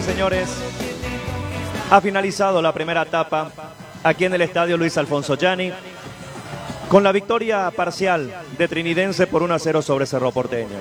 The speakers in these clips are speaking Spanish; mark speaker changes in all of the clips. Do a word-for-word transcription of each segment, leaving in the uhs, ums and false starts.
Speaker 1: Señores, ha finalizado la primera etapa aquí en el estadio Luis Alfonso Gianni con la victoria parcial de Trinidense por uno a cero sobre Cerro Porteño.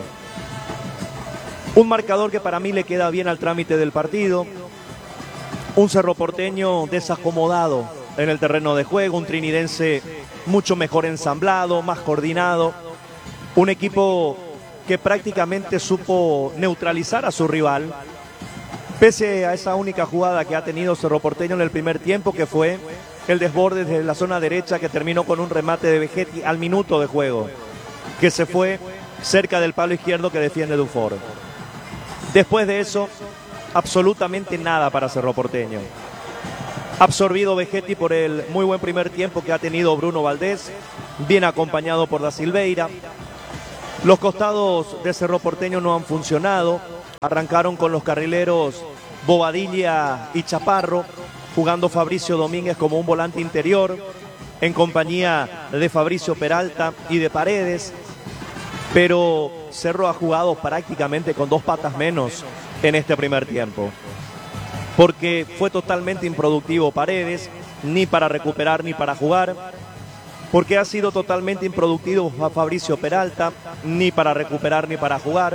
Speaker 1: Un marcador que para mí le queda bien al trámite del partido. Un Cerro Porteño desacomodado en el terreno de juego, un Trinidense mucho mejor ensamblado, más coordinado. Un equipo que prácticamente supo neutralizar a su rival, pese a esa única jugada que ha tenido Cerro Porteño en el primer tiempo, que fue el desborde desde la zona derecha que terminó con un remate de Vegetti al minuto de juego, que se fue cerca del palo izquierdo que defiende Dufour. Después de eso, absolutamente nada para Cerro Porteño. Absorbido Vegetti por el muy buen primer tiempo que ha tenido Bruno Valdés, bien acompañado por Da Silveira. Los costados de Cerro Porteño no han funcionado. Arrancaron con los carrileros Bobadilla y Chaparro, jugando Fabricio Domínguez como un volante interior, en compañía de Fabricio Peralta y de Paredes. Pero Cerro ha jugado prácticamente con dos patas menos en este primer tiempo, porque fue totalmente improductivo Paredes, ni para recuperar ni para jugar, porque ha sido totalmente improductivo Fabricio Peralta, ni para recuperar ni para jugar.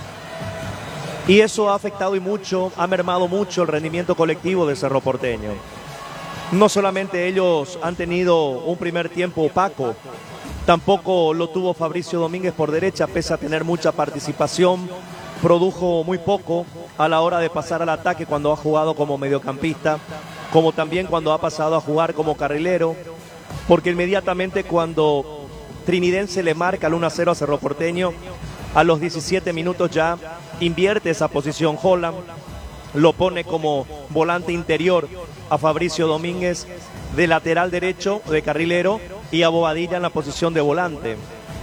Speaker 1: Y eso ha afectado y mucho, ha mermado mucho el rendimiento colectivo de Cerro Porteño. No solamente ellos han tenido un primer tiempo opaco, tampoco lo tuvo Fabricio Domínguez por derecha, pese a tener mucha participación. Produjo muy poco a la hora de pasar al ataque cuando ha jugado como mediocampista, como también cuando ha pasado a jugar como carrilero, porque inmediatamente cuando Trinidense le marca el uno a cero a Cerro Porteño, a los diecisiete minutos ya invierte esa posición Holland, lo pone como volante interior a Fabricio Domínguez de lateral derecho, de carrilero, y a Bobadilla en la posición de volante.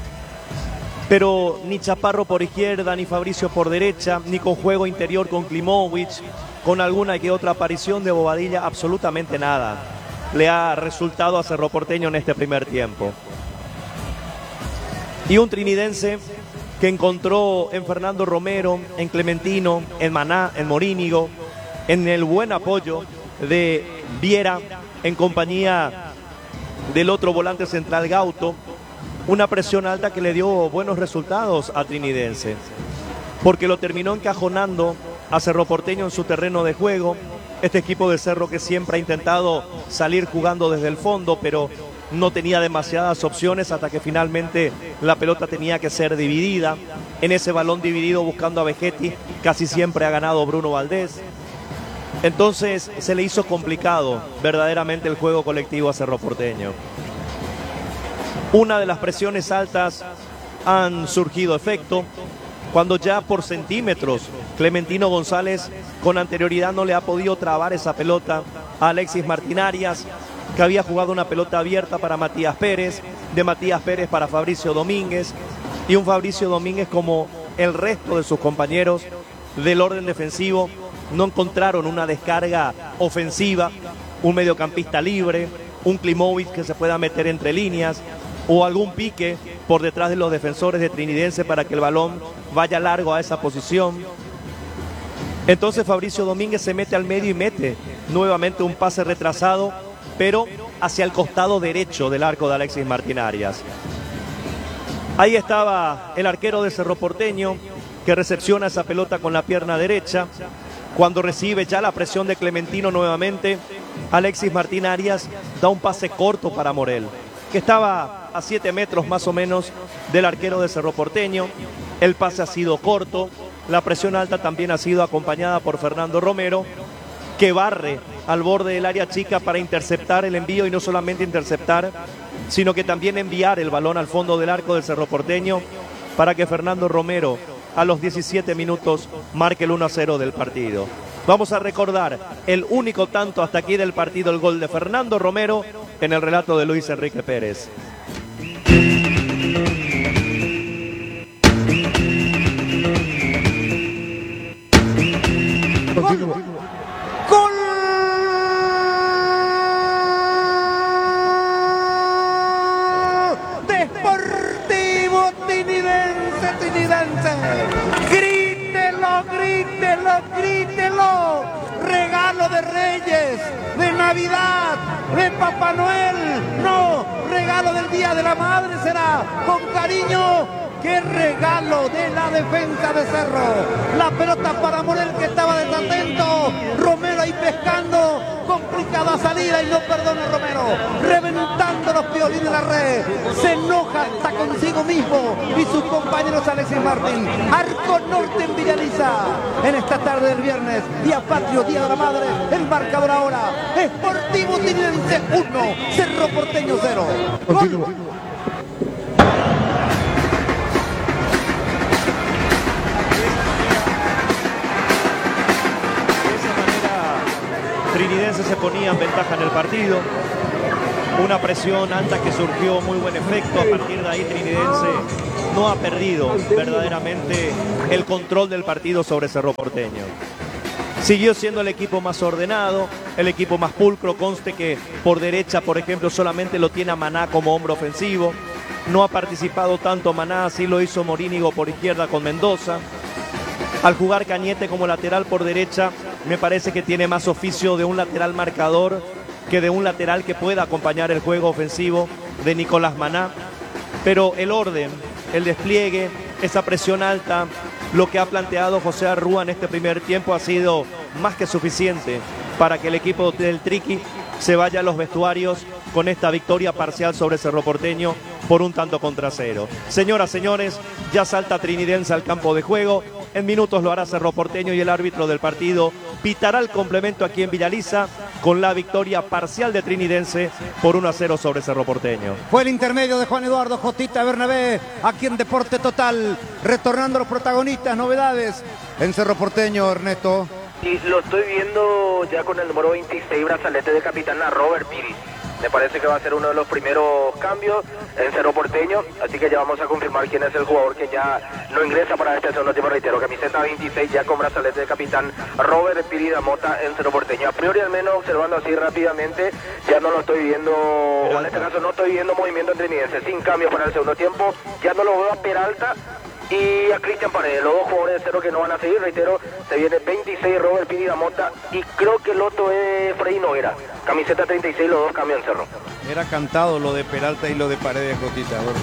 Speaker 1: Pero ni Chaparro por izquierda, ni Fabricio por derecha, ni con juego interior con Klimovic, con alguna que otra aparición de Bobadilla, absolutamente nada le ha resultado a Cerro Porteño en este primer tiempo. Y un Trinidense que encontró en Fernando Romero, en Clementino, en Maná, en Morínigo, en el buen apoyo de Viera, en compañía del otro volante central Gauto, una presión alta que le dio buenos resultados a Trinidense, porque lo terminó encajonando a Cerro Porteño en su terreno de juego. Este equipo de Cerro que siempre ha intentado salir jugando desde el fondo, pero no tenía demasiadas opciones hasta que finalmente la pelota tenía que ser dividida. En ese balón dividido buscando a Vegetti, casi siempre ha ganado Bruno Valdés. Entonces se le hizo complicado verdaderamente el juego colectivo a Cerro Porteño. Una de las presiones altas han surgido efecto cuando ya por centímetros Clementino González con anterioridad no le ha podido trabar esa pelota a Alexis Martín Arias, que había jugado una pelota abierta para Matías Pérez, de Matías Pérez para Fabricio Domínguez, y un Fabricio Domínguez como el resto de sus compañeros del orden defensivo no encontraron una descarga ofensiva, un mediocampista libre, un Klimovic que se pueda meter entre líneas, o algún pique por detrás de los defensores de Trinidense para que el balón vaya largo a esa posición. Entonces Fabricio Domínguez se mete al medio y mete nuevamente un pase retrasado, pero hacia el costado derecho del arco de Alexis Martín Arias. Ahí estaba el arquero de Cerro Porteño, que recepciona esa pelota con la pierna derecha. Cuando recibe ya la presión de Clementino nuevamente, Alexis Martín Arias da un pase corto para Morel, que estaba a siete metros más o menos del arquero de Cerro Porteño. El pase ha sido corto, la presión alta también ha sido acompañada por Fernando Romero, que barre al borde del área chica para interceptar el envío, y no solamente interceptar, sino que también enviar el balón al fondo del arco del Cerro Porteño para que Fernando Romero a los diecisiete minutos marque el uno a cero del partido. Vamos a recordar el único tanto hasta aquí del partido, el gol de Fernando Romero en el relato de Luis Enrique Pérez.
Speaker 2: ¡Gol! Deportivo Trinidense, Trinidense. Grítelo, grítelo, grítelo. de Reyes, de Navidad, de Papá Noel. No, regalo del Día de la Madre será con cariño. ¡Qué regalo de la defensa de Cerro! La pelota para Morel, que estaba desatento. Romero ahí pescando. Complicada salida y no perdona Romero. Reventando los piolines de la red. Se enoja hasta consigo mismo y sus compañeros Alexis Martín. Arco Norte en Villaliza. En esta tarde del viernes, Día Patrio, Día de la Madre. El marcador ahora. Sportivo Trinidad uno, Cerro Porteño cero. Gol.
Speaker 1: Trinidense se ponía en ventaja en el partido. Una presión alta que surgió, muy buen efecto. A partir de ahí Trinidense no ha perdido verdaderamente el control del partido sobre Cerro Porteño. Siguió siendo el equipo más ordenado, el equipo más pulcro. Conste que por derecha, por ejemplo, solamente lo tiene a Maná como hombro ofensivo. No ha participado tanto Maná, así lo hizo Morínigo por izquierda con Mendoza. Al jugar Cañete como lateral por derecha, me parece que tiene más oficio de un lateral marcador que de un lateral que pueda acompañar el juego ofensivo de Nicolás Maná. Pero el orden, el despliegue, esa presión alta, lo que ha planteado José Arrúa en este primer tiempo ha sido más que suficiente para que el equipo del Triqui se vaya a los vestuarios con esta victoria parcial sobre Cerro Porteño por un tanto contra cero. Señoras, señores, ya salta Trinidense al campo de juego. En minutos lo hará Cerro Porteño y el árbitro del partido pitará el complemento aquí en Villaliza con la victoria parcial de Trinidense por uno a cero sobre Cerro Porteño.
Speaker 2: Fue el intermedio de Juan Eduardo Jotita Bernabé aquí en Deporte Total, retornando a los protagonistas, novedades en Cerro Porteño, Ernesto.
Speaker 3: Y lo estoy viendo ya con el número veintiséis, brazalete de capitán, a Robert Piris. Me parece que va a ser uno de los primeros cambios en Cerro Porteño, así que ya vamos a confirmar quién es el jugador que ya no ingresa para este segundo tiempo. Reitero, camiseta veintiséis ya con brazalete de capitán, Robert Piris Mota en Cerro Porteño. A priori, al menos observando así rápidamente, ya no lo estoy viendo, o en este caso no estoy viendo movimiento en Trinidense, sin cambios para el segundo tiempo. Ya no lo veo a Peralta y a Cristian Paredes, los dos jugadores de Cerro que no van a seguir. Reitero, se viene veintiséis Robert Piris Mota y creo que el otro es Freddy Noguera, camiseta treinta y seis, los dos cambios en Cerro.
Speaker 2: Era cantado lo de Peralta y lo de Paredes, Jotita, Jorge.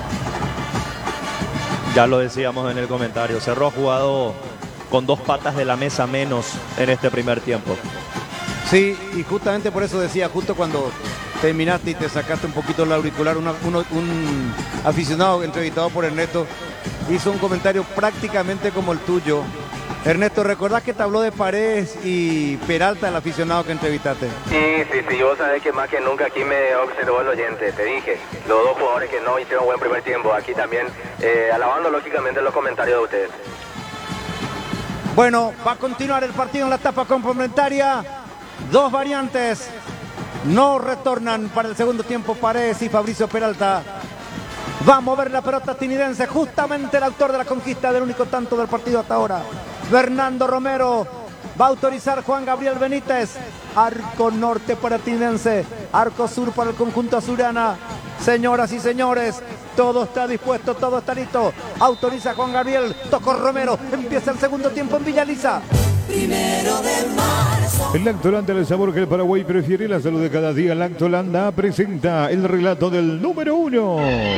Speaker 1: Ya lo decíamos en el comentario, Cerro ha jugado con dos patas de la mesa menos en este primer tiempo.
Speaker 2: Sí, y justamente por eso decía, justo cuando terminaste y te sacaste un poquito el auricular, una, uno, un aficionado entrevistado por Ernesto hizo un comentario prácticamente como el tuyo. Ernesto, ¿recordás que te habló de Paredes y Peralta, el aficionado que entrevistaste?
Speaker 3: Sí, sí, sí, vos sabés que más que nunca aquí me observó el oyente, te dije, los dos jugadores que no hicieron buen primer tiempo, aquí también, eh, alabando lógicamente los comentarios de ustedes.
Speaker 2: Bueno, va a continuar el partido en la etapa complementaria, dos variantes, no retornan para el segundo tiempo Paredes y Fabricio Peralta. Va a mover la pelota Trinidense, justamente el autor de la conquista del único tanto del partido hasta ahora. Fernando Romero va a autorizar Juan Gabriel Benítez. Arco norte para Trinidense, arco sur para el conjunto azulana. Señoras y señores, todo está dispuesto, todo está listo. Autoriza Juan Gabriel, tocó Romero, empieza el segundo tiempo en Villaliza. Primero de
Speaker 4: marzo. El Lactolanda, el sabor que el Paraguay prefiere, la salud de cada día. Lactolanda presenta el relato del número uno.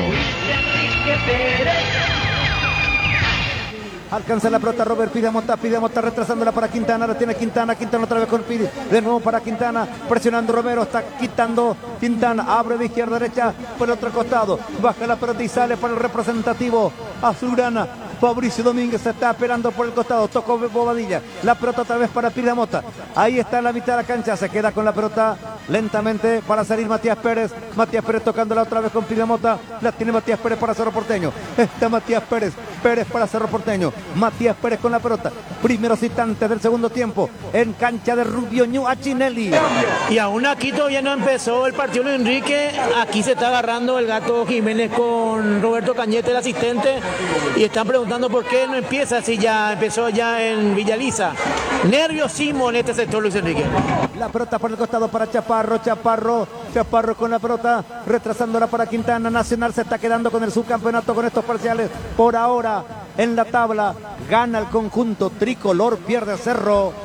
Speaker 2: Alcanza la pelota Robert Pidamota, Pidamota retrasándola para Quintana, la tiene Quintana, Quintana otra vez con Pidi, de nuevo para Quintana, presionando Romero, está quitando Quintana, abre de izquierda a derecha por el otro costado, baja la pelota y sale para el representativo azulgrana. Fabricio Domínguez se está esperando por el costado, tocó Bobadilla, la pelota otra vez para Pidamota, ahí está en la mitad de la cancha, se queda con la pelota lentamente para salir Matías Pérez, Matías Pérez tocándola otra vez con Pidamota, la tiene Matías Pérez para Cerro Porteño, está Matías Pérez, Pérez para Cerro Porteño, Matías Pérez con la pelota, primeros instantes del segundo tiempo, en cancha de Rubio Ñu Achinelli.
Speaker 5: Y aún aquí todavía no empezó el partido de Enrique, aquí se está agarrando el Gato Jiménez con Roberto Cañete, el asistente, y están preguntando por qué no empieza si ya empezó ya en Villaliza. Nerviosismo en este sector, Luis Enrique.
Speaker 2: La pelota por el costado para Chaparro, Chaparro, Chaparro con la pelota, retrasándola para Quintana. Nacional se está quedando con el subcampeonato con estos parciales. Por ahora, en la tabla, gana el conjunto tricolor, pierde Cerro.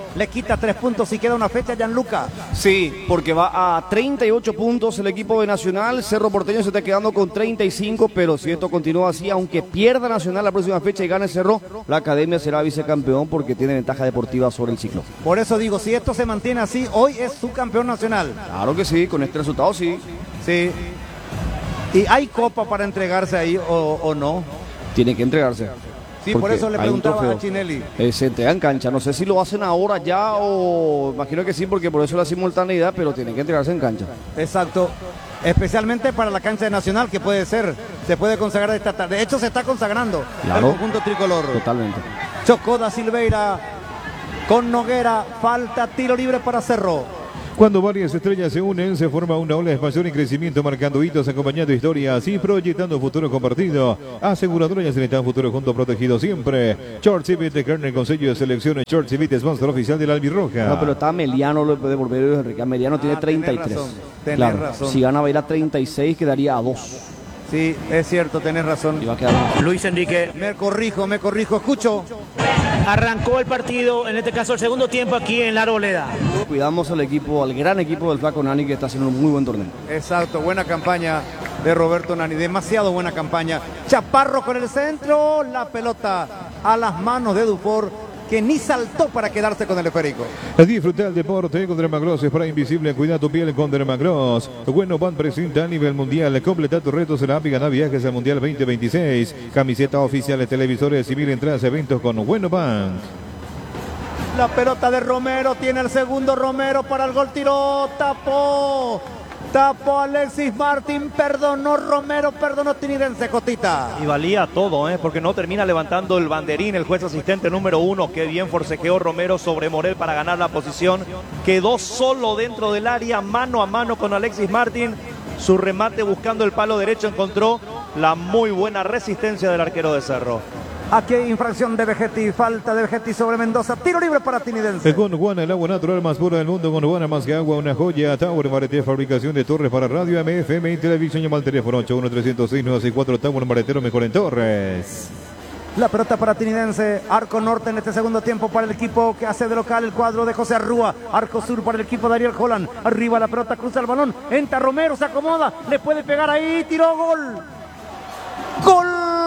Speaker 2: le quita tres puntos y queda una fecha, Gianluca.
Speaker 6: Sí, porque va a treinta y ocho puntos el equipo de Nacional. Cerro Porteño se está quedando con treinta y cinco, pero si esto continúa así, aunque pierda Nacional la próxima fecha y gane Cerro, la Academia será vicecampeón porque tiene ventaja deportiva sobre el ciclo.
Speaker 2: Por eso digo, si esto se mantiene así, hoy es su campeón nacional.
Speaker 6: Claro que sí, con este resultado sí.
Speaker 2: Sí. ¿Y hay copa para entregarse ahí o, o no?
Speaker 6: Tiene que entregarse.
Speaker 2: Sí, por eso le preguntaba a Chinelli.
Speaker 6: Eh, se entrega en cancha. No sé si lo hacen ahora ya o imagino que sí, porque por eso la simultaneidad, pero tiene que entregarse en cancha.
Speaker 2: Exacto. Especialmente para la cancha de Nacional, que puede ser, se puede consagrar esta tarde. De hecho, se está consagrando
Speaker 6: claro,
Speaker 2: el conjunto tricolor.
Speaker 6: Totalmente.
Speaker 2: Chocó da Silveira con Noguera. Falta tiro libre para Cerro.
Speaker 4: Cuando varias estrellas se unen, se forma una ola de expansión y crecimiento, marcando hitos, acompañando historias y proyectando futuro compartido. Aseguradora y Selectan Futuro junto protegido siempre. George Civit de Kernel, Consejo de Selecciones. George Civit es sponsor oficial de la Albirroja.
Speaker 6: No, pero está Meliano, lo puede volver Enrique. Meliano ah, tiene treinta y tres.
Speaker 2: Tenés razón, tenés
Speaker 6: claro,
Speaker 2: razón.
Speaker 6: Si gana va a ir a treinta y seis, quedaría a dos.
Speaker 2: Sí, es cierto, tenés razón.
Speaker 6: Y va a quedar...
Speaker 5: Luis Enrique.
Speaker 2: Me corrijo, me corrijo, escucho.
Speaker 5: Arrancó el partido, en este caso el segundo tiempo aquí en La Arboleda.
Speaker 6: Cuidamos al equipo, al gran equipo del Flaco Nani, que está haciendo un muy buen torneo.
Speaker 2: Exacto, buena campaña de Roberto Nani, demasiado buena campaña. Chaparro con el centro, la pelota a las manos de Dufour, que ni saltó para quedarse con el esférico.
Speaker 4: Disfruta el deporte con Dermagloss, spray invisible, cuida tu piel con Dermagloss. Bueno Pan presenta a nivel mundial, completa tus retos en la app y gana viajes al Mundial veinte veintiséis. Camisetas oficiales, televisores, civil, entradas, eventos con Bueno Bank.
Speaker 2: La pelota de Romero, tiene el segundo Romero para el gol, tiró, tapó. Tapó Alexis Martín, perdonó Romero, perdonó Trinidense, Cotita.
Speaker 1: Y valía todo, ¿eh? Porque no termina levantando el banderín el juez asistente número uno. Qué bien forcejeó Romero sobre Morel para ganar la posición. Quedó solo dentro del área, mano a mano con Alexis Martín. Su remate buscando el palo derecho encontró la muy buena resistencia del arquero de Cerro.
Speaker 2: Aquí hay infracción de Vegetti, falta de Vegetti sobre Mendoza, tiro libre para Trinidense.
Speaker 4: Con Guana, el agua natural más pura del mundo, con Guana más que agua, una joya. Tower Maretero, fabricación de torres para radio, M F M y televisión. Llama al teléfono ocho uno tres cero seis nueve seis cuatro. Tower Maretero, mejor en torres.
Speaker 2: La pelota para Trinidense, arco norte en este segundo tiempo para el equipo que hace de local el cuadro de José Arrúa, arco sur para el equipo de Ariel Holland, arriba la pelota, cruza el balón, entra Romero, se acomoda, le puede pegar ahí, tiró, gol. ¡Gol!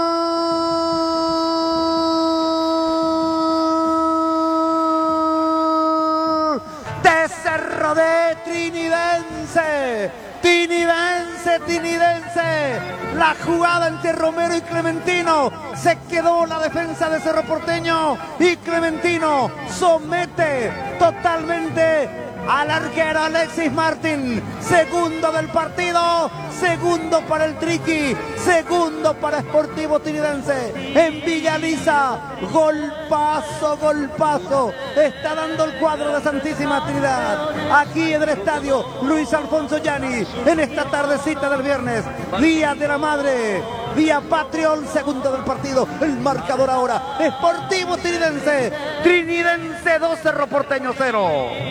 Speaker 2: De Cerro de Trinidense. Trinidense, Trinidense. La jugada entre Romero y Clementino. Se quedó la defensa de Cerro Porteño. Y Clementino somete totalmente al arquero Alexis Martín. Segundo del partido. Segundo para el Triqui. Segundo para Sportivo Trinidense. En Villa Lisa. Golpazo, golpazo. Está dando el cuadro de Santísima Trinidad. Aquí en el estadio Luis Alfonso Gianni. En esta tardecita del viernes. Día de la Madre. Día patrio, el segundo del partido. El marcador ahora. Sportivo Trinidense. Trinidense dos, Cerro Porteño cero.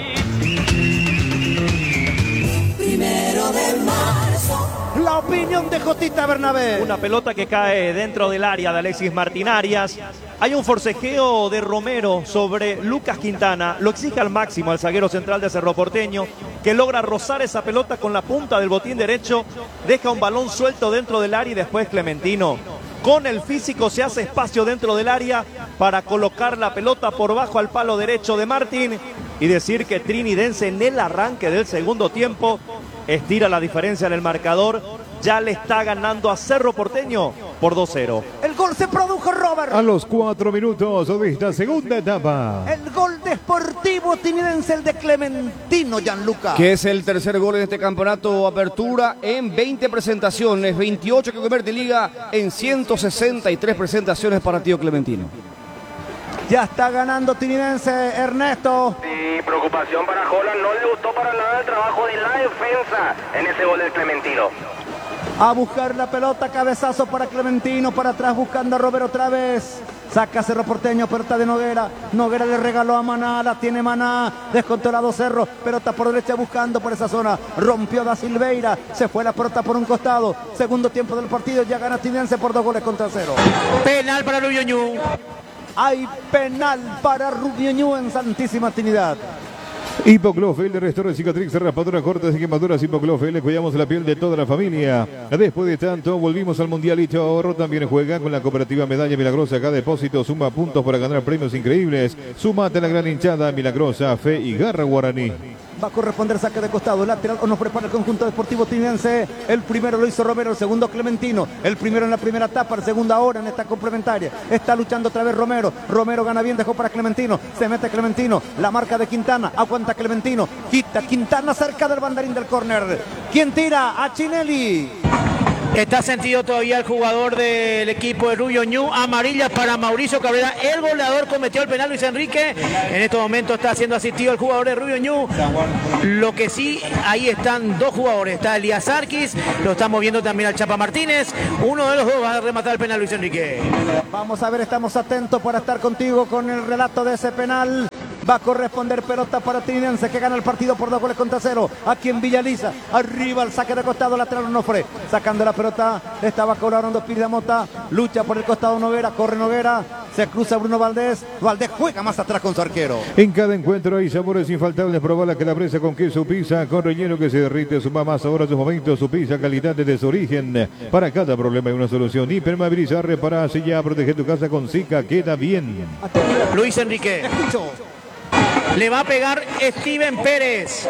Speaker 7: Primero de marzo.
Speaker 2: La opinión de Jotita Bernabé.
Speaker 1: Una pelota que cae dentro del área de Alexis Martín Arias. Hay un forcejeo de Romero sobre Lucas Quintana. Lo exige al máximo el zaguero central de Cerro Porteño, que logra rozar esa pelota con la punta del botín derecho. Deja un balón suelto dentro del área y después Clementino, con el físico, se hace espacio dentro del área para colocar la pelota por bajo al palo derecho de Martín y decir que Trinidense en el arranque del segundo tiempo estira la diferencia en el marcador. Ya le está ganando a Cerro Porteño por dos cero.
Speaker 2: El gol se produjo, Robert.
Speaker 4: A los cuatro minutos de esta segunda etapa.
Speaker 2: El gol de Sportivo Trinidense, el de Clementino, Gianluca.
Speaker 6: Que es el tercer gol en este campeonato apertura en veinte presentaciones. veintiocho que convierte Liga en ciento sesenta y tres presentaciones para Tío Clementino.
Speaker 2: Ya está ganando Trinidense, Ernesto.
Speaker 3: Sí, preocupación para Holland. No le gustó para nada el trabajo de la defensa en ese gol del Clementino.
Speaker 2: A buscar la pelota, cabezazo para Clementino, para atrás buscando a Robert otra vez. Saca Cerro Porteño, pelota de Noguera. Noguera le regaló a Maná, la tiene Maná. Descontrolado Cerro, pelota por derecha buscando por esa zona. Rompió da Silveira, se fue la pelota por un costado. Segundo tiempo del partido, ya gana Trinidense por dos goles contra cero.
Speaker 5: Penal para Luyoñú.
Speaker 2: Hay penal para Rubio Ñu en Santísima Trinidad.
Speaker 4: Hipoclofel de Restaura Cicatrix, raspadura, cortes y quemaduras. Hipoclofel, le cuidamos la piel de toda la familia. Después de tanto, volvimos al Mundialito Ahorro. También juega con la cooperativa Medalla Milagrosa. Cada depósito suma puntos para ganar premios increíbles. Sumate a la gran hinchada Milagrosa, Fe y Garra Guaraní.
Speaker 2: Va a corresponder saque de costado, lateral o nos prepara el conjunto deportivo trinense. El primero lo hizo Romero, el segundo Clementino. El primero en la primera etapa, el segundo ahora en esta complementaria. Está luchando otra vez Romero. Romero gana bien, dejó para Clementino. Se mete Clementino, la marca de Quintana. Aguanta Clementino, quita Quintana cerca del banderín del córner. ¿Quién tira? A Chinelli.
Speaker 5: Está sentido todavía el jugador del equipo de Rubio Ñu. Amarilla para Mauricio Cabrera. El goleador cometió el penal, Luis Enrique. En este momento está siendo asistido el jugador de Rubio Ñu. Lo que sí, ahí están dos jugadores. Está Elías Arquis. Lo estamos viendo también al Chapa Martínez. Uno de los dos va a rematar el penal, Luis Enrique.
Speaker 2: Vamos a ver, estamos atentos para estar contigo con el relato de ese penal. Va a corresponder pelota para Trinense, que gana el partido por dos goles contra cero. Aquí en Villaliza, arriba el saque de costado, lateral Onofre, sacando la pelota, estaba cobrando Pidamota, lucha por el costado Noguera, corre Noguera, se cruza Bruno Valdés, Valdés juega más atrás con su arquero.
Speaker 4: En cada encuentro hay sabores infaltables, probala que la presa con queso pizza, con relleno que se derrite, suma más ahora sus momentos, su pizza, calidad desde su origen. Para cada problema hay una solución, hipermovilizar, repara, sella, protege tu casa con Zika, queda bien.
Speaker 5: Luis Enrique. Le va a pegar Steven Pérez.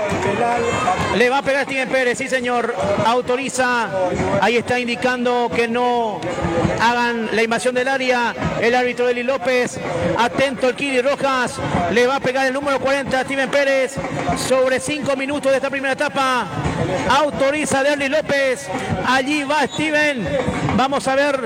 Speaker 5: Le va a pegar Steven Pérez, sí señor. Autoriza. Ahí está indicando que no hagan la invasión del área. El árbitro Eli López. Atento el Kiri Rojas. Le va a pegar el número cuarenta a Steven Pérez. Sobre cinco minutos de esta primera etapa. Autoriza de Eli López. Allí va Steven. Vamos a ver.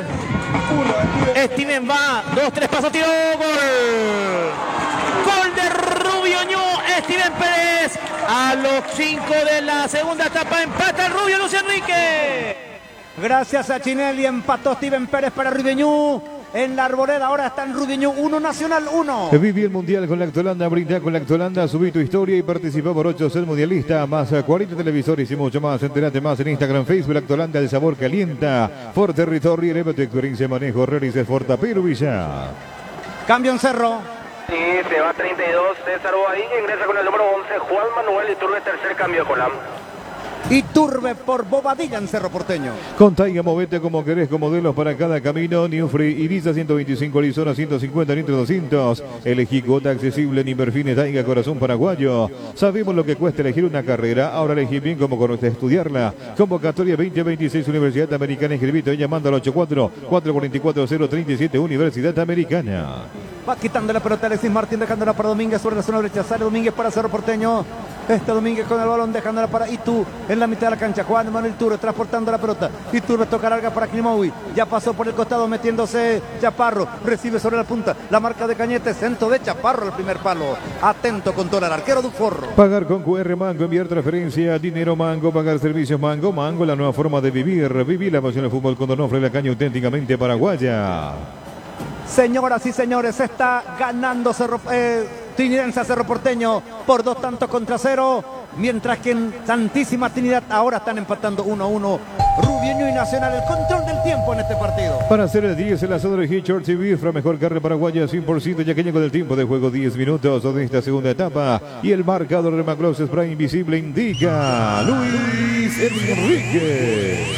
Speaker 5: Steven va. Dos, tres pasos. Tiro. Gol. Gol de Rubio Ñu, Steven Pérez. A los cinco de la segunda etapa empata el Rubio, Luis Enrique.
Speaker 2: Gracias a Chinelli, empató Steven Pérez para Rubio Ñu. En la Arboleda ahora está en Rubio Ñu, uno Nacional uno.
Speaker 4: Viví el Mundial con la Actualanda, brinda con la Actualanda, subí tu historia y participá por ocho ser mundialista, más cuarenta televisores y mucho más. Entérate más en Instagram, Facebook, Actualanda, el sabor que alienta. For Territorio, eleva tu experiencia, manejo, realices Forta Villa.
Speaker 2: Cambio en Cerro.
Speaker 3: Sí, se va treinta y dos, César Bobadilla, ingresa con el número once, Juan Manuel Iturbe, tercer cambio de Colán.
Speaker 2: Iturbe por Bobadilla en Cerro Porteño.
Speaker 4: Con Taiga, movete como querés, con modelos para cada camino. New Free, Ibiza ciento veinticinco, Arizona ciento cincuenta, Nitro doscientos. Elegí cuota accesible en Inverfine Taiga, corazón paraguayo. Sabemos lo que cuesta elegir una carrera, ahora elegí bien cómo corresponde estudiarla. Convocatoria veinte veintiséis, Universidad Americana, inscribite llamando al ochenta y cuatro, cuatrocientos cuarenta y cuatro, cero treinta y siete, Universidad Americana.
Speaker 2: Va quitando la pelota Alexis Martín, dejándola para Domínguez sobre la zona derecha. Sale Domínguez para Cerro Porteño. Este Domínguez con el balón, dejándola para Itu en la mitad de la cancha. Juan Manuel Iturbe transportando la pelota. Iturbe toca larga para Klimovic. Ya pasó por el costado metiéndose Chaparro. Recibe sobre la punta la marca de Cañete. Centro de Chaparro al primer palo. Atento con todo el arquero Duforro.
Speaker 4: Pagar con Q R Mango, enviar transferencia, dinero Mango, pagar servicios Mango. Mango, la nueva forma de vivir. Vivir la pasión del fútbol con Donofre, la caña auténticamente paraguaya.
Speaker 2: Señoras y señores, está ganando Cerro, eh, Trinidad a Cerro Porteño por dos tantos contra cero, mientras que en Santísima Trinidad ahora están empatando uno a uno. Rubio Ñu y Nacional, el control del tiempo en este partido.
Speaker 4: Para hacer el diez, el asado de Hitchard T V, la mejor carne paraguaya, cien por ciento yaqueña con el tiempo de juego, diez minutos de esta segunda etapa. Y el marcador de Macross Spray Invisible indica Luis Enrique.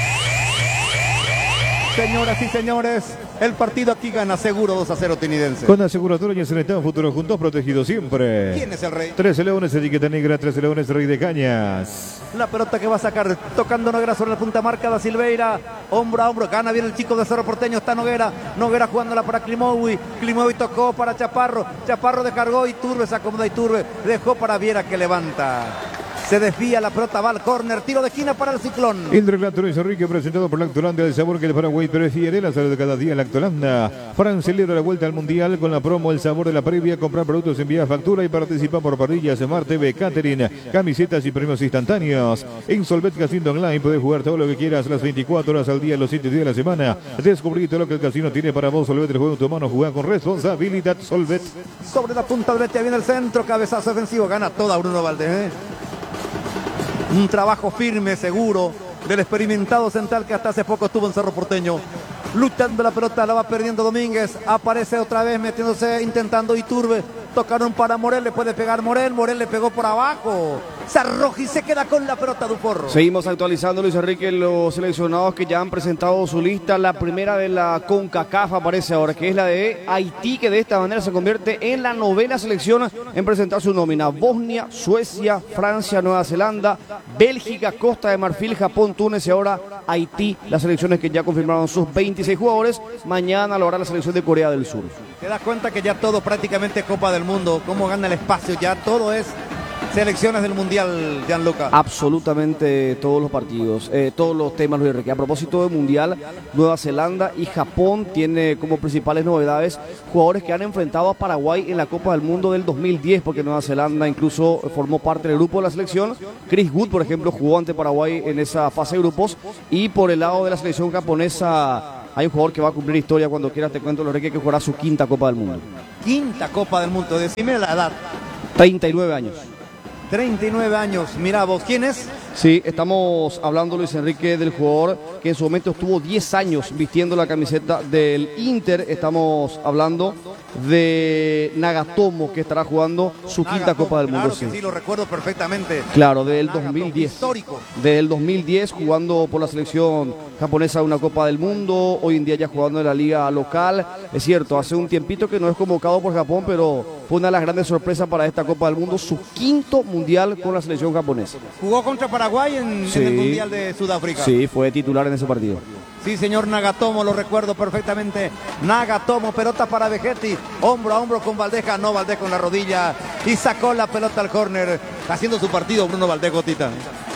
Speaker 2: Señoras y señores, el partido aquí gana seguro dos a cero Trinidad.
Speaker 4: Con aseguratoria en el futuro juntos, protegidos siempre.
Speaker 2: ¿Quién es el rey?
Speaker 4: trece Leones, etiqueta negra, trece Leones, Rey de Cañas.
Speaker 2: La pelota que va a sacar, tocando Noguera sobre la punta marca da Silveira, hombro a hombro, gana bien el chico de Cerro Porteño, está Noguera, Noguera jugándola para Klimovic, Klimovic tocó para Chaparro, Chaparro descargó, Iturbe se acomoda, Iturbe dejó para Viera que levanta. Se desvía la pelota, va al córner, tiro de esquina para el Ciclón.
Speaker 4: El relato Luis Enrique presentado por la Actualanda, el sabor que el Paraguay prefiere, la salud de cada día en la Actualanda. Fran celebra la vuelta al Mundial con la promo El Sabor de la Previa, comprar productos, envía factura y participa por parrillas, Smart T V, catering, camisetas y premios instantáneos. En Solvet Casino Online puedes jugar todo lo que quieras las veinticuatro horas al día, los siete días de la semana. Descubrí todo lo que el casino tiene para vos. Solvet, el juego en tu mano, juega con responsabilidad. Solvet.
Speaker 2: Sobre la punta derecha viene el centro, cabezazo ofensivo, gana toda Bruno Valdés, ¿eh? Un trabajo firme, seguro, del experimentado central que hasta hace poco estuvo en Cerro Porteño. luchando la pelota, la va perdiendo Domínguez, aparece otra vez metiéndose, intentando Iturbe, tocaron para Morel, le puede pegar Morel, Morel le pegó por abajo, se arroja y se queda con la pelota Duporro.
Speaker 6: Seguimos actualizando, Luis Enrique, los seleccionados que ya han presentado su lista. La primera de la CONCACAF aparece ahora, que es la de Haití, que de esta manera se convierte en la novena selección en presentar su nómina. Bosnia, Suecia, Francia, Nueva Zelanda, Bélgica, Costa de Marfil, Japón, Túnez y ahora Haití, las selecciones que ya confirmaron sus veintiséis jugadores. Mañana lo hará la selección de Corea del Sur.
Speaker 2: Te das cuenta que ya todo prácticamente Copa del Mundo, cómo gana el espacio, ya todo es selecciones del Mundial, Gianluca.
Speaker 6: Absolutamente todos los partidos, eh, todos los temas, Luis Enrique. A propósito del Mundial, Nueva Zelanda y Japón tiene como principales novedades jugadores que han enfrentado a Paraguay en la Copa del Mundo del dos mil diez, porque Nueva Zelanda incluso formó parte del grupo de la selección. Chris Wood, por ejemplo, jugó ante Paraguay en esa fase de grupos. Y por el lado de la selección japonesa hay un jugador que va a cumplir historia cuando quieras, te cuento, Luis Enrique, que jugará su quinta Copa del Mundo.
Speaker 2: Quinta Copa del Mundo, decime la edad.
Speaker 6: treinta y nueve años.
Speaker 2: treinta y nueve años, mira vos, ¿quién es?
Speaker 6: Sí, estamos hablando, Luis Enrique, del jugador que en su momento estuvo diez años vistiendo la camiseta del Inter. Estamos hablando de Nagatomo, que estará jugando su
Speaker 2: Nagatomo,
Speaker 6: quinta Copa del Mundo.
Speaker 2: Claro que sí, lo recuerdo perfectamente.
Speaker 6: Claro, del
Speaker 2: Nagatomo,
Speaker 6: dos mil diez.
Speaker 2: histórico.
Speaker 6: Del dos mil diez, jugando por la selección japonesa una Copa del Mundo. Hoy en día ya jugando en la liga local. Es cierto, hace un tiempito que no es convocado por Japón, pero fue una de las grandes sorpresas para esta Copa del Mundo. Su quinto mundial con la selección japonesa.
Speaker 2: Jugó contra Paraguay en,
Speaker 6: Sí.
Speaker 2: en el Mundial de Sudáfrica.
Speaker 6: Sí, fue titular en ese partido.
Speaker 2: Sí, señor Nagatomo, lo recuerdo perfectamente. Nagatomo, pelota para Vegetti, hombro a hombro con Valdés, ganó Valdés con la rodilla y sacó la pelota al córner, haciendo su partido Bruno Valdés, Gotita.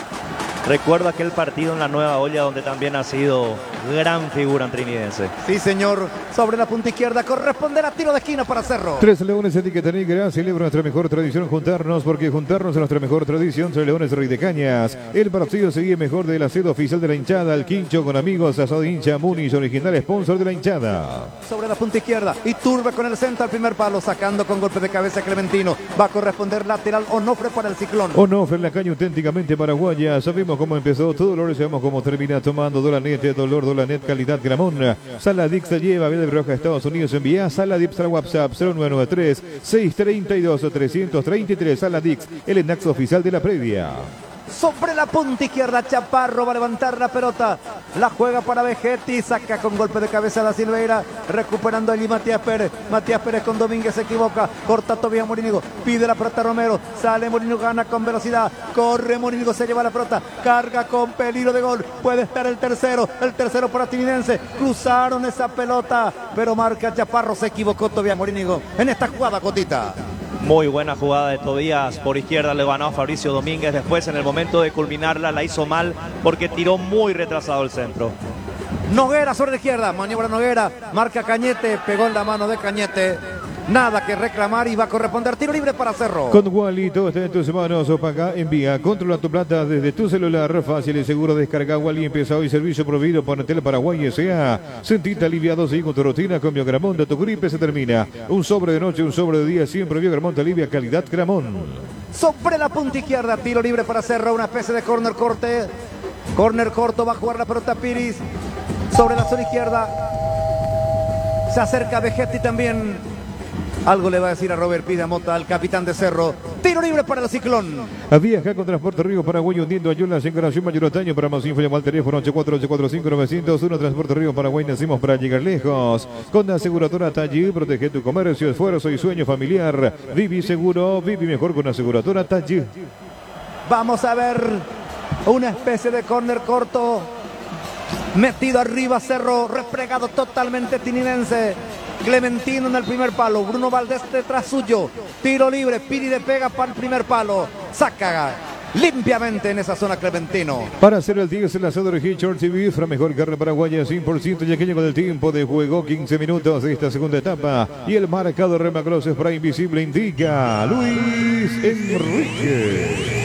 Speaker 1: Recuerdo aquel partido en la Nueva Olla donde también ha sido gran figura en trinidense.
Speaker 2: Sí, señor, sobre la punta izquierda, corresponderá tiro de esquina para Cerro.
Speaker 4: Tres Leones, etiqueta negra, celebra nuestra mejor tradición juntarnos, porque juntarnos es nuestra mejor tradición. Tres Leones, Rey de Cañas. El partido sigue mejor de la sede oficial de la hinchada, el quincho con amigos, asado de hincha, Muniz, original sponsor de la hinchada.
Speaker 2: Sobre la punta izquierda, Iturbe con el centro al primer palo, sacando con golpe de cabeza Clementino. Va a corresponder lateral Onofre para el Ciclón.
Speaker 4: Onofre en la caña auténticamente paraguaya. Sabemos cómo empezó todo dolor, sabemos cómo termina tomando Dolanet, dolor Dolanet, calidad Gramón. Saladix se lleva, Vélez Roja, Estados Unidos, envía Saladix al WhatsApp cero nueve nueve tres, seis tres dos, tres tres tres. Saladix, el enaxo oficial de la previa.
Speaker 2: Sobre la punta izquierda, Chaparro va a levantar la pelota, la juega para Vegetti, saca con golpe de cabeza a la Silveira, recuperando allí Matías Pérez, Matías Pérez con Domínguez se equivoca, corta todavía Morínigo, pide la pelota Romero, sale Morínigo, gana con velocidad, corre Morínigo, se lleva la pelota, carga con peligro de gol, puede estar el tercero, el tercero para Trinense, cruzaron esa pelota, pero marca Chaparro, se equivocó todavía Morínigo en esta jugada, Cotita.
Speaker 1: Muy buena jugada de Tobías, por izquierda le ganó a Fabricio Domínguez, después en el momento de culminarla la hizo mal porque tiró muy retrasado el centro.
Speaker 2: Noguera sobre la izquierda, maniobra Noguera, marca Cañete, pegó en la mano de Cañete, nada que reclamar y va a corresponder tiro libre para Cerro.
Speaker 4: Con Wally, todo está en tus manos. Paga, envía, controla tu plata desde tu celular. Fácil y seguro, descarga Wally. Empieza hoy servicio proveído por Antel Paraguay S A. Sentite aliviado, sigue con tu rutina con Biogramón. De tu gripe se termina. Un sobre de noche, un sobre de día, siempre Biogramón te alivia, calidad Gramón.
Speaker 2: Sobre la punta izquierda, tiro libre para Cerro, una especie de córner corte. Córner corto, va a jugar la pelota Piris. Sobre la zona izquierda. Se acerca Vegetti también. Algo le va a decir a Robert Pidamota, al capitán de Cerro. Tiro libre para el Ciclón.
Speaker 4: Viaja con Transporte Río Paraguay, hundiendo a Yolas en Corazón Mayoritaño. Para más info, llama al teléfono ocho cuatro ocho cuatro cinco nueve cero uno. Transporte Río Paraguay, nacimos para llegar lejos. Con la aseguradora Tallí, protege tu comercio, esfuerzo y sueño familiar. Vivi seguro, vivi mejor con la aseguradora Tallí.
Speaker 2: Vamos a ver una especie de córner corto. Metido arriba Cerro, replegado totalmente tininense. Clementino en el primer palo, Bruno Valdés detrás suyo, tiro libre, Piri le pega para el primer palo, saca limpiamente en esa zona Clementino.
Speaker 4: Para hacer el diez, el asador Hitchard y Bifra, mejor carne paraguaya, cien por ciento, ya que llegó el tiempo de juego, quince minutos de esta segunda etapa, y el marcador Remacross Spray Invisible indica Luis Enrique.